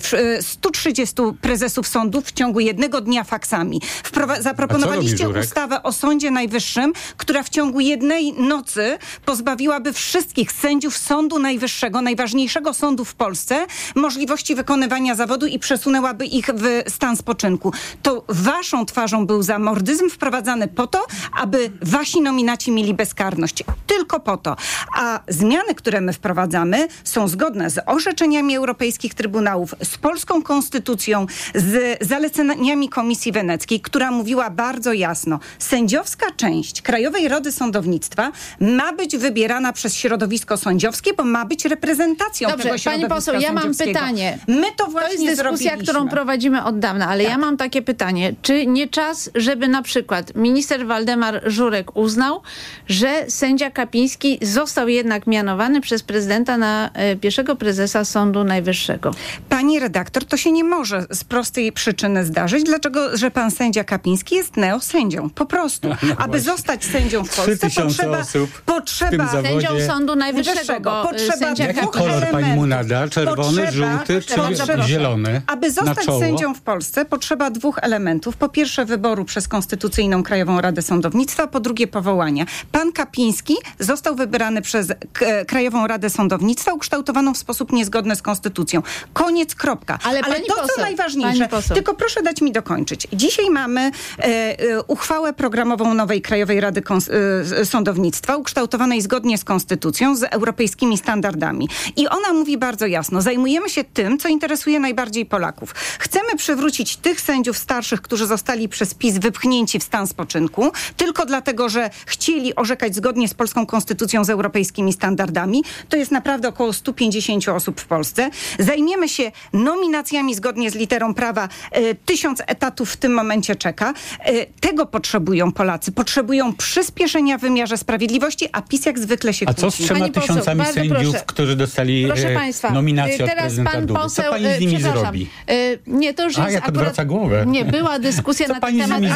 130 prezesów sądów w ciągu jednego dnia faksami. Zaproponowaliście ustawę o Sądzie Najwyższym, która w ciągu jednej nocy pozbawiłaby wszystkich sędziów Sądu Najwyższego, najważniejszego sądu w Polsce, możliwości wykonywania zawodu i przesunęłaby ich w stan spoczynku. To waszą twarzą był zamordyzm wprowadzany po to, aby wasi nominaci mieli bezkarność. Tylko po to. A zmiany, które my wprowadzamy, są zgodne z orzeczeniami europejskich trybunałów, z polską konstytucją, z zaleceniami Komisji Weneckiej, która mówiła bardzo jasno, sędziowska część Krajowej Rady Sądownictwa ma być wybierana przez środowisko sądziowskie, bo ma być reprezentacją tego środowiska pani poseł, ja mam pytanie. My to właśnie to jest dyskusja, którą prowadzimy od dawna, ale ja mam takie pytanie. Czy nie czas, żeby na przykład minister Waldemar Żurek uznał, że sędzia Kapiński został jednak mianowany przez prezydenta na pierwszego prezesa Sądu Najwyższego? Pani redaktor, to się nie może z prostej przyczyny zdarzyć. Dlaczego? Że pan sędzia Kapiński jest neosędzią. Po prostu. Aby zostać sędzią w Polsce potrzeba sędzią Sądu Najwyższego. Jaki kolor pani mu nada? Czerwony, żółty czy zielony? Aby zostać sędzią w Polsce potrzeba dwóch elementów. Po pierwsze wyboru przez Konstytucyjną Krajową Radę Sądownictwa, po drugie powołania. Pan Kapiński został wybrany przez Krajową Radę Sądownictwa ukształtowaną w sposób niezgodny z Konstytucją. Koniec, kropka. Ale co najważniejsze, tylko proszę dać mi dokończyć. Dzisiaj mamy uchwałę programową nowej Krajowej Rady Sądownictwa ukształtowanej zgodnie z Konstytucją, z europejskimi standardami. I ona mówi bardzo jasno, zajmujemy się tym, co interesuje najbardziej Polaków. Chcemy przywrócić tych sędziów starszych, którzy zostali przez PiS wypchnięci w stan spoczynku, tylko dlatego, że chcieli orzekać zgodnie z polską konstytucją, z europejskimi standardami. To jest naprawdę około 150 osób w Polsce. Zajmiemy się nominacjami zgodnie z literą prawa. 1000 etatów w tym momencie czeka. Tego potrzebują Polacy. Potrzebują przyspieszenia w wymiarze sprawiedliwości, a PiS jak zwykle się kłóci. A co z 3 tysiącami sędziów, którzy dostali nominację od prezydenta Dudy? Co pani z nimi zrobi? Nie, to już jest jak odwraca głowę. Nie, była dyskusja na ten temat.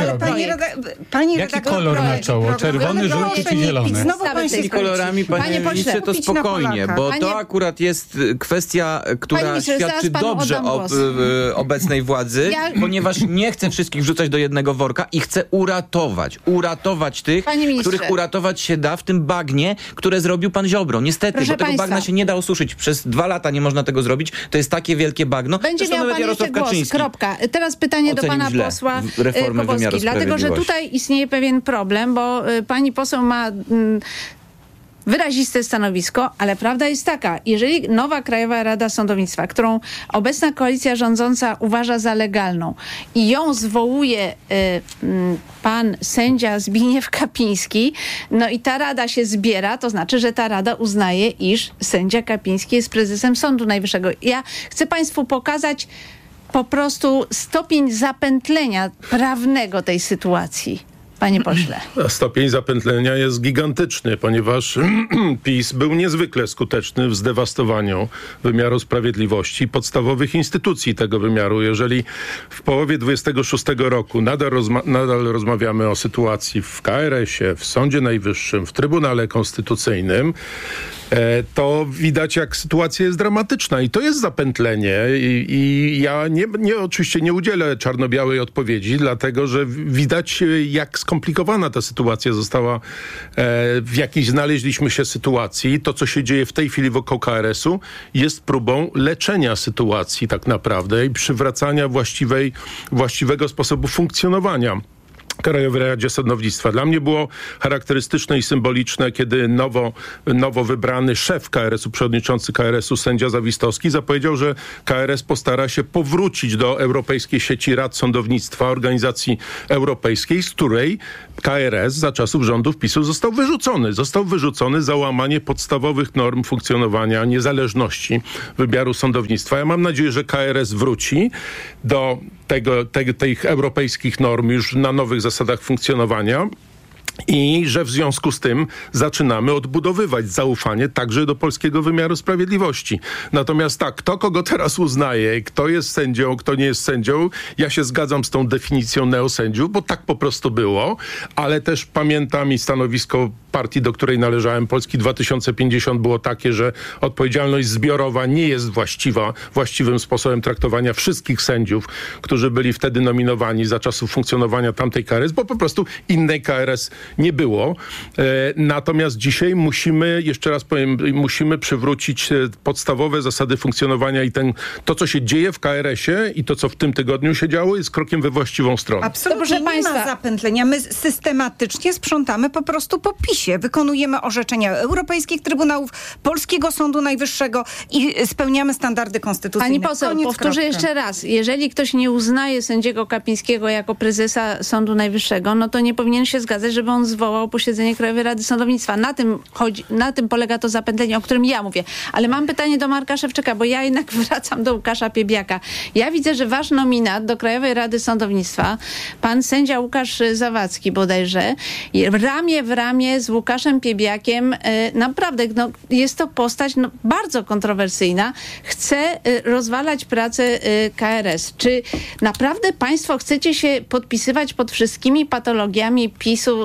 Jaki kolor na czoło? Czerwony, żółty czy zielony? Z tymi kolorami, panie ministrze, to spokojnie, bo to akurat jest kwestia, która świadczy dobrze o obecnej władzy, ponieważ nie chce wszystkich wrzucać do jednego worka i chce uratować tych, których uratować się da w tym bagnie, które zrobił pan Ziobro. Niestety, bo tego bagna się nie da osuszyć. Przez 2 lata nie można tego zrobić. To jest takie wielkie bagno. Będzie miał pan jeszcze głos. Kropka. Teraz pytanie do pana posła Kowalski. Dlatego, że tutaj istnieje pewien problem, bo pani poseł ma wyraziste stanowisko, ale prawda jest taka, jeżeli nowa Krajowa Rada Sądownictwa, którą obecna koalicja rządząca uważa za legalną i ją zwołuje pan sędzia Zbigniew Kapiński, no i ta rada się zbiera, to znaczy, że ta rada uznaje, iż sędzia Kapiński jest prezesem Sądu Najwyższego. Ja chcę państwu pokazać po prostu stopień zapętlenia prawnego tej sytuacji. panie pośle? Stopień zapętlenia jest gigantyczny, ponieważ PiS był niezwykle skuteczny w zdewastowaniu wymiaru sprawiedliwości i podstawowych instytucji tego wymiaru. Jeżeli w połowie 26 roku nadal rozmawiamy o sytuacji w KRS-ie, w Sądzie Najwyższym, w Trybunale Konstytucyjnym, to widać, jak sytuacja jest dramatyczna i to jest zapętlenie i ja oczywiście nie udzielę czarno-białej odpowiedzi, dlatego że widać, jak skomplikowana ta sytuacja została, w jakiej znaleźliśmy się sytuacji. To, co się dzieje w tej chwili wokół KRS-u, jest próbą leczenia sytuacji tak naprawdę i przywracania właściwego sposobu funkcjonowania Krajowej Radzie Sądownictwa. Dla mnie było charakterystyczne i symboliczne, kiedy nowo wybrany szef KRS-u, przewodniczący KRS-u sędzia Zawistowski zapowiedział, że KRS postara się powrócić do Europejskiej Sieci Rad Sądownictwa, organizacji europejskiej, z której KRS za czasów rządów PiS-u został wyrzucony. Został wyrzucony za łamanie podstawowych norm funkcjonowania, niezależności wymiaru sądownictwa. Ja mam nadzieję, że KRS wróci do tych europejskich norm już na nowych zasadach funkcjonowania i że w związku z tym zaczynamy odbudowywać zaufanie także do polskiego wymiaru sprawiedliwości. Natomiast tak, kto kogo teraz uznaje, kto jest sędzią, kto nie jest sędzią, ja się zgadzam z tą definicją neosędziów, bo tak po prostu było, ale też pamiętam i stanowisko partii, do której należałem, Polski 2050, było takie, że odpowiedzialność zbiorowa nie jest właściwym sposobem traktowania wszystkich sędziów, którzy byli wtedy nominowani za czasów funkcjonowania tamtej KRS, bo po prostu innej KRS nie było. Natomiast dzisiaj jeszcze raz powiem, musimy przywrócić podstawowe zasady funkcjonowania i to, co się dzieje w KRS-ie i to, co w tym tygodniu się działo, jest krokiem we właściwą stronę. Absolutnie nie ma zapętlenia. My systematycznie sprzątamy po prostu po PiS-ie. Wykonujemy orzeczenia europejskich trybunałów, Polskiego Sądu Najwyższego i spełniamy standardy konstytucyjne. Pani poseł, powtórzę jeszcze raz. Jeżeli ktoś nie uznaje sędziego Kapińskiego jako prezesa Sądu Najwyższego, no to nie powinien się zgadzać, żeby on zwołał posiedzenie Krajowej Rady Sądownictwa. Na tym polega to zapętlenie, o którym ja mówię. Ale mam pytanie do Marka Szewczyka, bo ja jednak wracam do Łukasza Piebiaka. Ja widzę, że wasz nominat do Krajowej Rady Sądownictwa, pan sędzia Łukasz Zawadzki bodajże, ramię w ramię z Łukaszem Piebiakiem, naprawdę jest to postać bardzo kontrowersyjna. Chce rozwalać pracę KRS. Czy naprawdę państwo chcecie się podpisywać pod wszystkimi patologiami PiS-u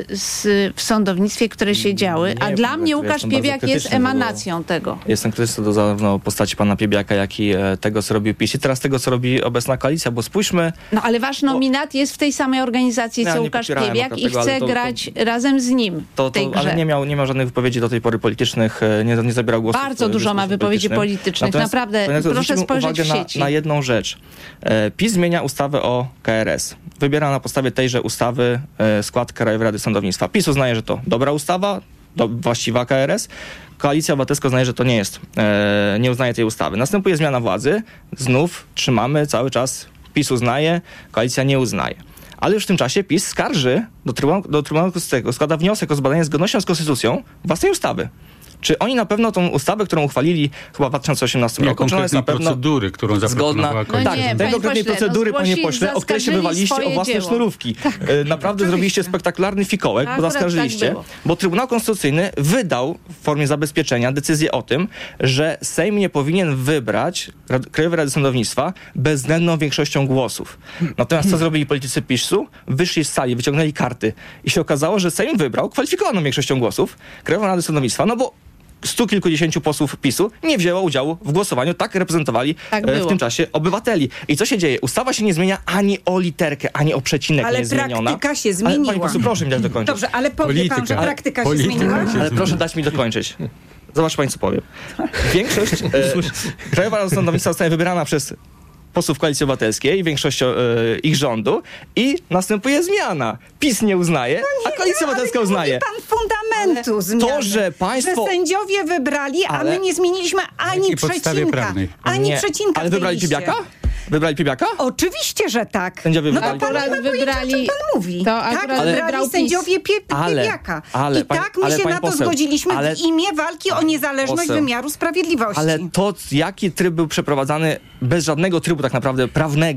w sądownictwie, które się działy? A dla mnie Łukasz Piebiak jest emanacją tego. Jestem krytyczny do zarówno postaci pana Piebiaka, jak i tego, co robi PiS i teraz tego, co robi obecna koalicja, bo spójrzmy... No ale wasz nominat jest w tej samej organizacji, co Łukasz Piebiak i chce grać razem z nim w tej grze. Ale nie miał żadnych wypowiedzi do tej pory politycznych, nie zabierał głosu. Bardzo dużo ma wypowiedzi politycznych. Naprawdę, proszę spojrzeć w sieci. Na jedną rzecz. PiS zmienia ustawę o KRS. Wybiera na podstawie tejże ustawy skład Krajowej Rady Sądownictwa. PiS uznaje, że to dobra ustawa, właściwa KRS. Koalicja Obywatelska uznaje, że to nie jest. Nie uznaje tej ustawy. Następuje zmiana władzy. Znów trzymamy cały czas. PiS uznaje, koalicja nie uznaje. Ale już w tym czasie PiS skarży do Trybunału Konstytucyjnego, składa wniosek o zbadanie zgodności z konstytucją własnej ustawy. Czy oni na pewno tą ustawę, którą uchwalili chyba w 2018 roku, czy ona jest na pewno procedury, którą zaproponowała koalicja? Tak, tej konkretnej procedury, panie pośle, o której się wywaliście o własne sznurówki. Tak, naprawdę zrobiliście spektakularny fikołek, bo zaskarżyliście, bo Trybunał Konstytucyjny wydał w formie zabezpieczenia decyzję o tym, że Sejm nie powinien wybrać Krajowej Rady Sądownictwa bezwzględną większością głosów. Natomiast co zrobili politycy PiS-u? Wyszli z sali, wyciągnęli karty i się okazało, że Sejm wybrał kwalifikowaną większością głosów Krajową Radę Sądownictwa, no bo 100 kilkudziesięciu posłów PiS-u nie wzięło udziału w głosowaniu, tak reprezentowali w tym czasie obywateli. I co się dzieje? Ustawa się nie zmienia ani o literkę, ani o przecinek nie jest zmieniona. Ale praktyka się zmieniła. Ale pani poseł, proszę mi dać dokończyć. Dobrze, ale powie pan, że praktyka się zmieniła? Ale proszę dać mi dokończyć. Zobacz pani, co powiem. Większość Krajowa Rada Sądownictwa zostaje wybierana przez posłów Koalicji Obywatelskiej, większością ich rządu i następuje zmiana. PiS nie uznaje, a Koalicja Obywatelska uznaje. Pan fundamentu zmiany. To, że państwo... Że sędziowie wybrali, a my nie zmieniliśmy ani przecinka. Ani przecinka. Ale wybrali Piebiaka? Wybrali Piebiaka? Oczywiście, że tak. Sędziowie wybrali. No to pan wybrali, o czym pan mówi. Wybrali sędziowie Piebiaka. I tak my się na to zgodziliśmy w imię walki o niezależność wymiaru sprawiedliwości. Ale to, jaki tryb był przeprowadzany bez żadnego trybu tak naprawdę prawnego,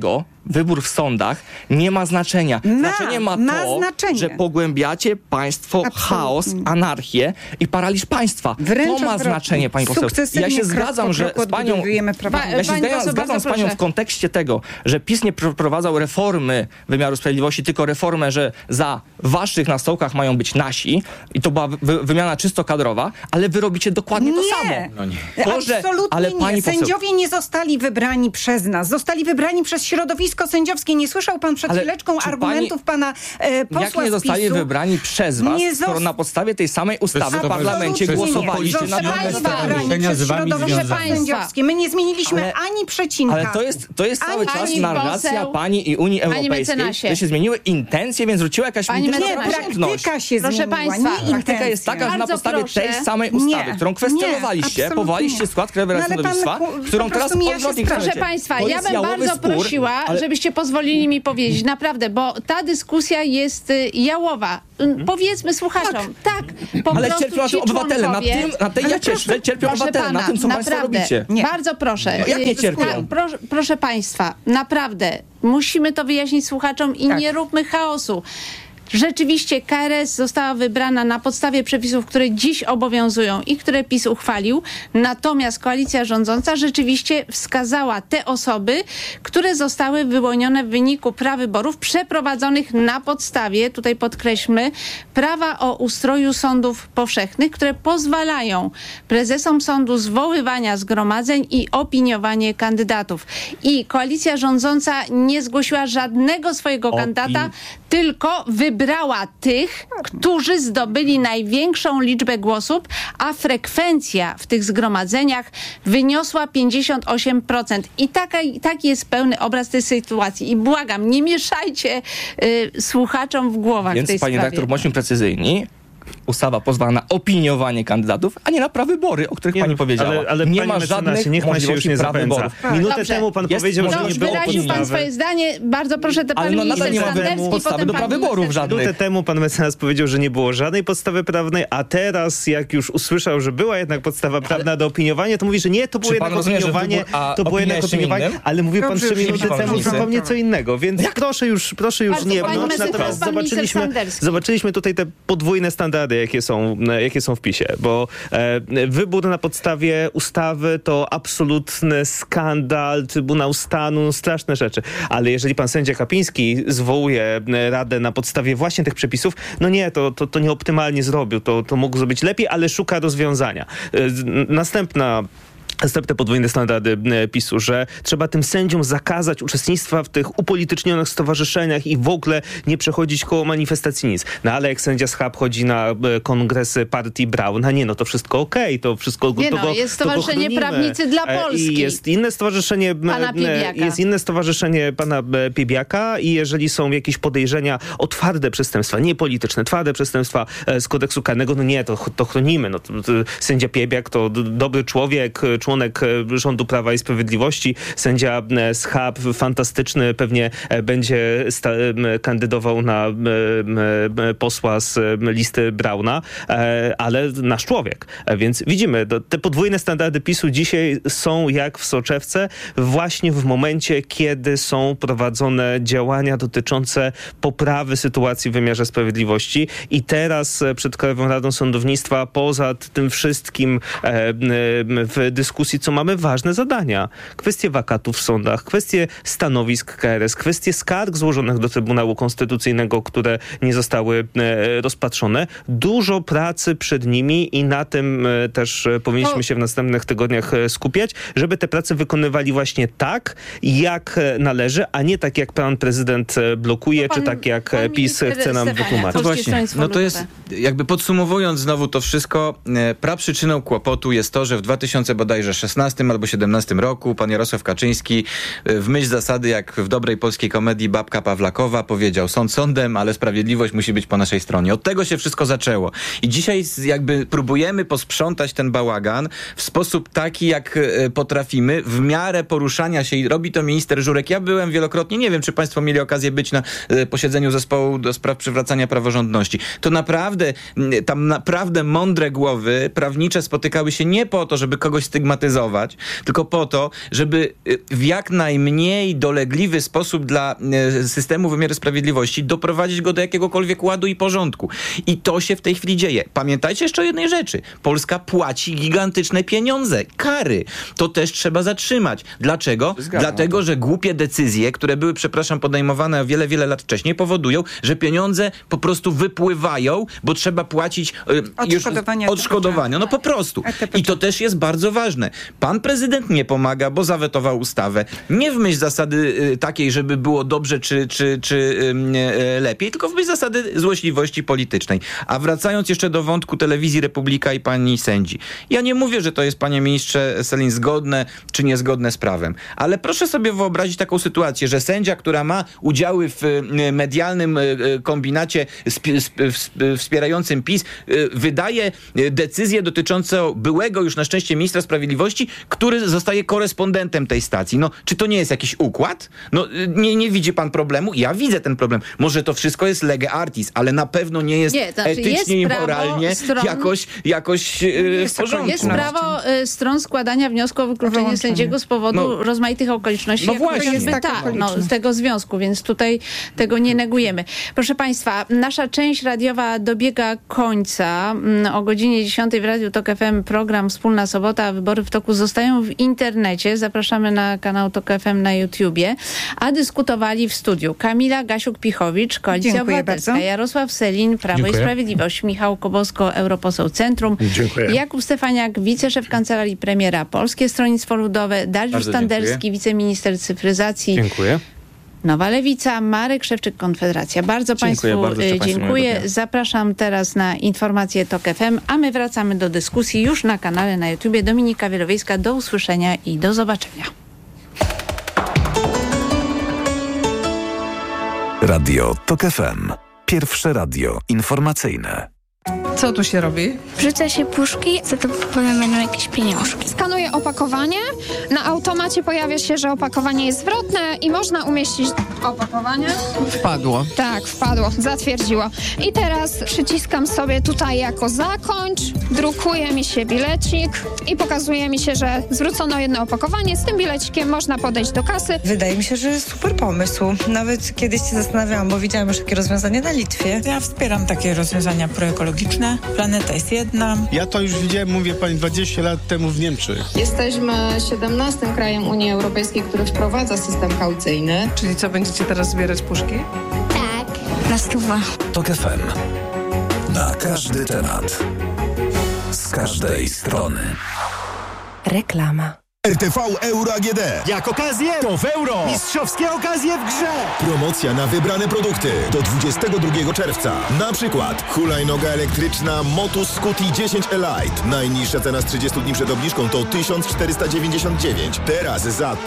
wybór w sądach nie ma znaczenia. Znaczenie ma to, że pogłębiacie państwo chaos, anarchię i paraliż państwa. Wręcz to ma znaczenie, pani poseł. Ja się zgadzam, że z panią... zgadzam z panią w kontekście tego, że PiS nie przeprowadzał reformy wymiaru sprawiedliwości, tylko reformę, że za waszych na stołkach mają być nasi i to była wymiana czysto kadrowa, ale wy robicie dokładnie to samo. No nie. Absolutnie nie. Sędziowie nie zostali wybrani przez nas. Zostali wybrani przez środowisko sędziowskie. Nie słyszał pan przed chwileczką argumentów pana posła jak nie zostali wybrani przez was, skoro na podstawie tej samej ustawy w parlamencie głosowaliście na sędziowskie. My nie zmieniliśmy ani przecinka. Ale to jest cały czas narracja pani i Unii Europejskiej, że się zmieniły intencje, więc wróciła jakaś praktyka się zmieniła. Praktyka jest taka, że na podstawie tej samej ustawy, którą kwestionowaliście, powołaliście skład Krajowej Rady Sądownictwa, którą teraz odwrotnie chcecie. Proszę państwa, ja bym bardzo prosiła, żebyście pozwolili mi powiedzieć, naprawdę, bo ta dyskusja jest jałowa. Powiedzmy słuchaczom, tak, po ale prostu cierpią ci obywatele, na tej jacieczce cierpią obywatele, na tym, co państwo robicie. Bardzo proszę. Jak nie cierpią? Proszę państwa, naprawdę, musimy to wyjaśnić słuchaczom i nie róbmy chaosu. Rzeczywiście KRS została wybrana na podstawie przepisów, które dziś obowiązują i które PiS uchwalił, natomiast koalicja rządząca rzeczywiście wskazała te osoby, które zostały wyłonione w wyniku prawyborów przeprowadzonych na podstawie, tutaj podkreślmy, prawa o ustroju sądów powszechnych, które pozwalają prezesom sądu zwoływania zgromadzeń i opiniowanie kandydatów. I koalicja rządząca nie zgłosiła żadnego swojego kandydata, tylko wybrała tych, którzy zdobyli największą liczbę głosów, a frekwencja w tych zgromadzeniach wyniosła 58%. I taki jest pełny obraz tej sytuacji. I błagam, nie mieszajcie słuchaczom w głowach w tej sprawie. Więc pani redaktor, bądźmy precyzyjni. Ustawa pozwala na opiniowanie kandydatów, a nie na prawybory, o których pani powiedziała. Ale nie ma żadnych niech pan się już nie prawyborów. Minutę temu pan powiedział, że nie było wyraził pan swoje zdanie. Bardzo proszę, pan minister Zandberski, podstawy do prawyborów żadnych. Minutę temu pan mecenas powiedział, że nie było żadnej podstawy prawnej, a teraz, jak już usłyszał, że była jednak podstawa prawna do opiniowania, to mówi, że nie, to było jednak opiniowanie, ale mówił pan 3 minuty temu zupełnie co innego, więc proszę już nie wnąć. Natomiast zobaczyliśmy tutaj te podwójne standardy, jakie są w PiS-ie, bo wybór na podstawie ustawy to absolutny skandal, Trybunał Stanu, straszne rzeczy. Ale jeżeli pan sędzia Kapiński zwołuje radę na podstawie właśnie tych przepisów, no nie, to nieoptymalnie zrobił, to mógł zrobić lepiej, ale szuka rozwiązania. Następne podwójne standardy PiS-u, że trzeba tym sędziom zakazać uczestnictwa w tych upolitycznionych stowarzyszeniach i w ogóle nie przechodzić koło manifestacji nic. No ale jak sędzia Schab chodzi na kongresy partii Brauna, to wszystko okej, to wszystko jest Stowarzyszenie Prawnicy dla Polski. I jest inne stowarzyszenie pana Piebiaka i jeżeli są jakieś podejrzenia o twarde przestępstwa, nie polityczne, twarde przestępstwa z kodeksu karnego, to chronimy. Sędzia Piebiak to dobry człowiek, członek rządu Prawa i Sprawiedliwości, sędzia Schab, fantastyczny, pewnie będzie kandydował na posła z listy Brauna, ale nasz człowiek. Więc widzimy, te podwójne standardy PiS-u dzisiaj są jak w soczewce, właśnie w momencie, kiedy są prowadzone działania dotyczące poprawy sytuacji w wymiarze sprawiedliwości i teraz przed Krajową Radą Sądownictwa, poza tym wszystkim w dyskusji, co mamy ważne zadania. Kwestie wakatów w sądach, kwestie stanowisk KRS, kwestie skarg złożonych do Trybunału Konstytucyjnego, które nie zostały rozpatrzone. Dużo pracy przed nimi i na tym też powinniśmy się w następnych tygodniach skupiać, żeby te prace wykonywali właśnie tak, jak należy, a nie tak, jak pan prezydent blokuje, czy tak, jak PiS chce nam wytłumaczyć. To jest, jakby podsumowując znowu to wszystko, praprzyczyną kłopotu jest to, że w 2016 albo 17 roku pan Jarosław Kaczyński w myśl zasady, jak w dobrej polskiej komedii Babka Pawlakowa powiedział: sąd sądem, ale sprawiedliwość musi być po naszej stronie. Od tego się wszystko zaczęło. I dzisiaj jakby próbujemy posprzątać ten bałagan w sposób taki, jak potrafimy, w miarę poruszania się, i robi to minister Żurek. Ja byłem wielokrotnie, nie wiem, czy państwo mieli okazję być na posiedzeniu zespołu do spraw przywracania praworządności. To naprawdę, tam naprawdę mądre głowy prawnicze spotykały się nie po to, żeby kogoś stygmatyzować, stygmatyzować, tylko po to, żeby w jak najmniej dolegliwy sposób dla systemu wymiaru sprawiedliwości doprowadzić go do jakiegokolwiek ładu i porządku. I to się w tej chwili dzieje. Pamiętajcie jeszcze o jednej rzeczy. Polska płaci gigantyczne pieniądze, kary. To też trzeba zatrzymać. Dlaczego? Dlatego, że głupie decyzje, które były, podejmowane o wiele, wiele lat wcześniej, powodują, że pieniądze po prostu wypływają, bo trzeba płacić odszkodowania. No po prostu. I to też jest bardzo ważne. Pan prezydent nie pomaga, bo zawetował ustawę. Nie w myśl zasady takiej, żeby było dobrze czy lepiej, tylko w myśl zasady złośliwości politycznej. A wracając jeszcze do wątku Telewizji Republika i pani sędzi. Ja nie mówię, że to jest, panie ministrze Sellin, zgodne czy niezgodne z prawem. Ale proszę sobie wyobrazić taką sytuację, że sędzia, która ma udziały w medialnym kombinacie wspierającym PiS, wydaje decyzję dotyczącą byłego już na szczęście ministra sprawiedliwości, który zostaje korespondentem tej stacji. No, czy to nie jest jakiś układ? No, nie widzi pan problemu? Ja widzę ten problem. Może to wszystko jest lege artis, ale na pewno nie jest etycznie i moralnie jakoś w porządku. Jest prawo stron składania wniosku o wykluczenie sędziego z powodu rozmaitych okoliczności. No właśnie. Z tego związku, więc tutaj tego nie negujemy. Proszę państwa, nasza część radiowa dobiega końca. O godzinie 10 w Radiu Tok FM program Wspólna Sobota, Wybory w toku zostają w internecie. Zapraszamy na kanał Tok FM na YouTubie. A dyskutowali w studiu Kamila Gasiuk-Pichowicz, Koalicja Obywatelska, Jarosław Sellin, Prawo i Sprawiedliwość, Michał Kobosko, europoseł Centrum, Jakub Stefaniak, wiceszef Kancelarii Premiera, Polskie Stronnictwo Ludowe, Dariusz Standerski, wiceminister cyfryzacji. Dziękuję. Nowa Lewica, Marek Szewczyk, Konfederacja. Bardzo Państwu dziękuję. Zapraszam teraz na informacje TOK FM, a my wracamy do dyskusji już na kanale na YouTubie. Dominika Wielowiejska, do usłyszenia i do zobaczenia. Radio TOK FM. Pierwsze radio informacyjne. Co tu się robi? Wrzuca się puszki, za to potem będą jakieś pieniążki. Skanuję opakowanie. Na automacie pojawia się, że opakowanie jest zwrotne i można umieścić opakowanie. Wpadło. Tak, wpadło. Zatwierdziło. I teraz przyciskam sobie tutaj jako zakończ, drukuje mi się bilecik i pokazuje mi się, że zwrócono jedno opakowanie. Z tym bilecikiem można podejść do kasy. Wydaje mi się, że jest super pomysł. Nawet kiedyś się zastanawiałam, bo widziałam już takie rozwiązanie na Litwie. Ja wspieram takie rozwiązania proekologiczne. Planeta jest jedna. Ja to już widziałem, mówię pani, 20 lat temu w Niemczech. Jesteśmy 17 krajem Unii Europejskiej, który wprowadza system kaucyjny. Czyli co, będziecie teraz zbierać puszki? Tak, na 100. TOK FM. Na każdy temat. Z każdej strony. Reklama. RTV Euro AGD. Jak okazję, to w euro. Mistrzowskie okazje w grze. Promocja na wybrane produkty do 22 czerwca. Na przykład hulajnoga elektryczna Motus Scuti 10 Elite. Najniższa cena z 30 dni przed obniżką to 1499. Teraz za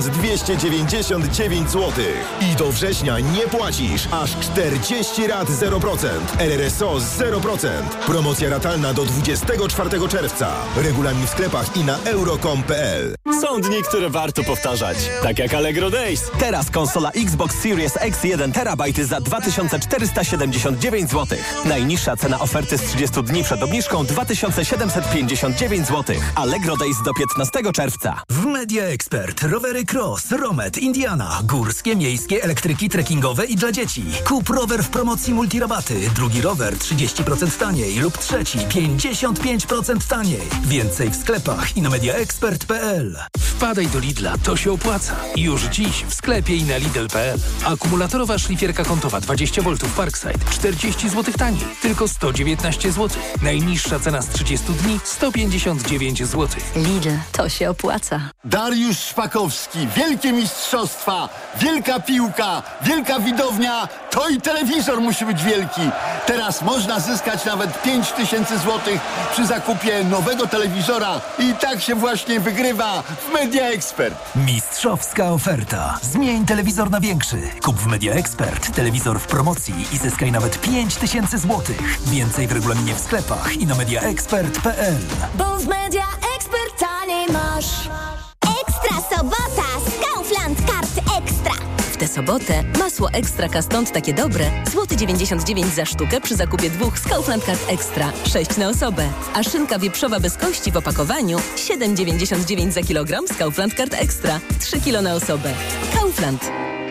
1299 zł. I do września nie płacisz. Aż 40 rat 0%. RRSO 0%. Promocja ratalna do 24 czerwca. Regulamin w sklepach i na euro.com.pl. Są dni, które warto powtarzać. Tak jak Allegro Days. Teraz konsola Xbox Series X 1 TB za 2479 zł. Najniższa cena oferty z 30 dni przed obniżką 2759 zł. Allegro Days do 15 czerwca. W Media Expert rowery Cross, Romet, Indiana, górskie, miejskie, elektryki, trekkingowe i dla dzieci. Kup rower w promocji multirabaty. Drugi rower 30% taniej lub trzeci 55% taniej. Więcej w sklepach i na mediaexpert.pl. Wpadaj do Lidla, to się opłaca. Już dziś w sklepie i na Lidl.pl. Akumulatorowa szlifierka kątowa 20 V Parkside 40 zł taniej, tylko 119 zł. Najniższa cena z 30 dni 159 zł. Lidl, to się opłaca. Dariusz Szpakowski, wielkie mistrzostwa, wielka piłka, wielka widownia, to i telewizor musi być wielki. Teraz można zyskać nawet 5000 zł przy zakupie nowego telewizora i tak się właśnie wygrywa w Media Expert. Mistrzowska oferta. Zmień telewizor na większy. Kup w Media Expert telewizor w promocji i zyskaj nawet 5000 zł. Więcej w regulaminie w sklepach i na mediaexpert.pl. Bo w Media Expert taniej masz. Ekstra sobota z Kaufland Kart Ekstra. W tę sobotę masło Ekstra Kastant takie dobre, złoty 99 za sztukę przy zakupie 2 z Kaufland Card Extra, 6 na osobę. A szynka wieprzowa bez kości w opakowaniu 7,99 za kilogram z Kaufland Card Extra, 3 kg na osobę. Kaufland.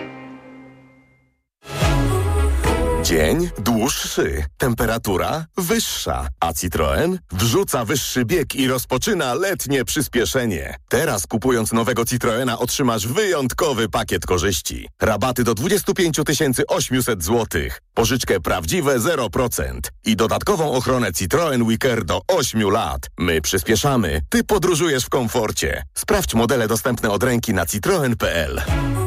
Dzień dłuższy, temperatura wyższa, a Citroen wrzuca wyższy bieg i rozpoczyna letnie przyspieszenie. Teraz kupując nowego Citroena otrzymasz wyjątkowy pakiet korzyści. Rabaty do 25 800 zł, pożyczkę prawdziwe 0% i dodatkową ochronę Citroen WeCare do 8 lat. My przyspieszamy, ty podróżujesz w komforcie. Sprawdź modele dostępne od ręki na citroen.pl.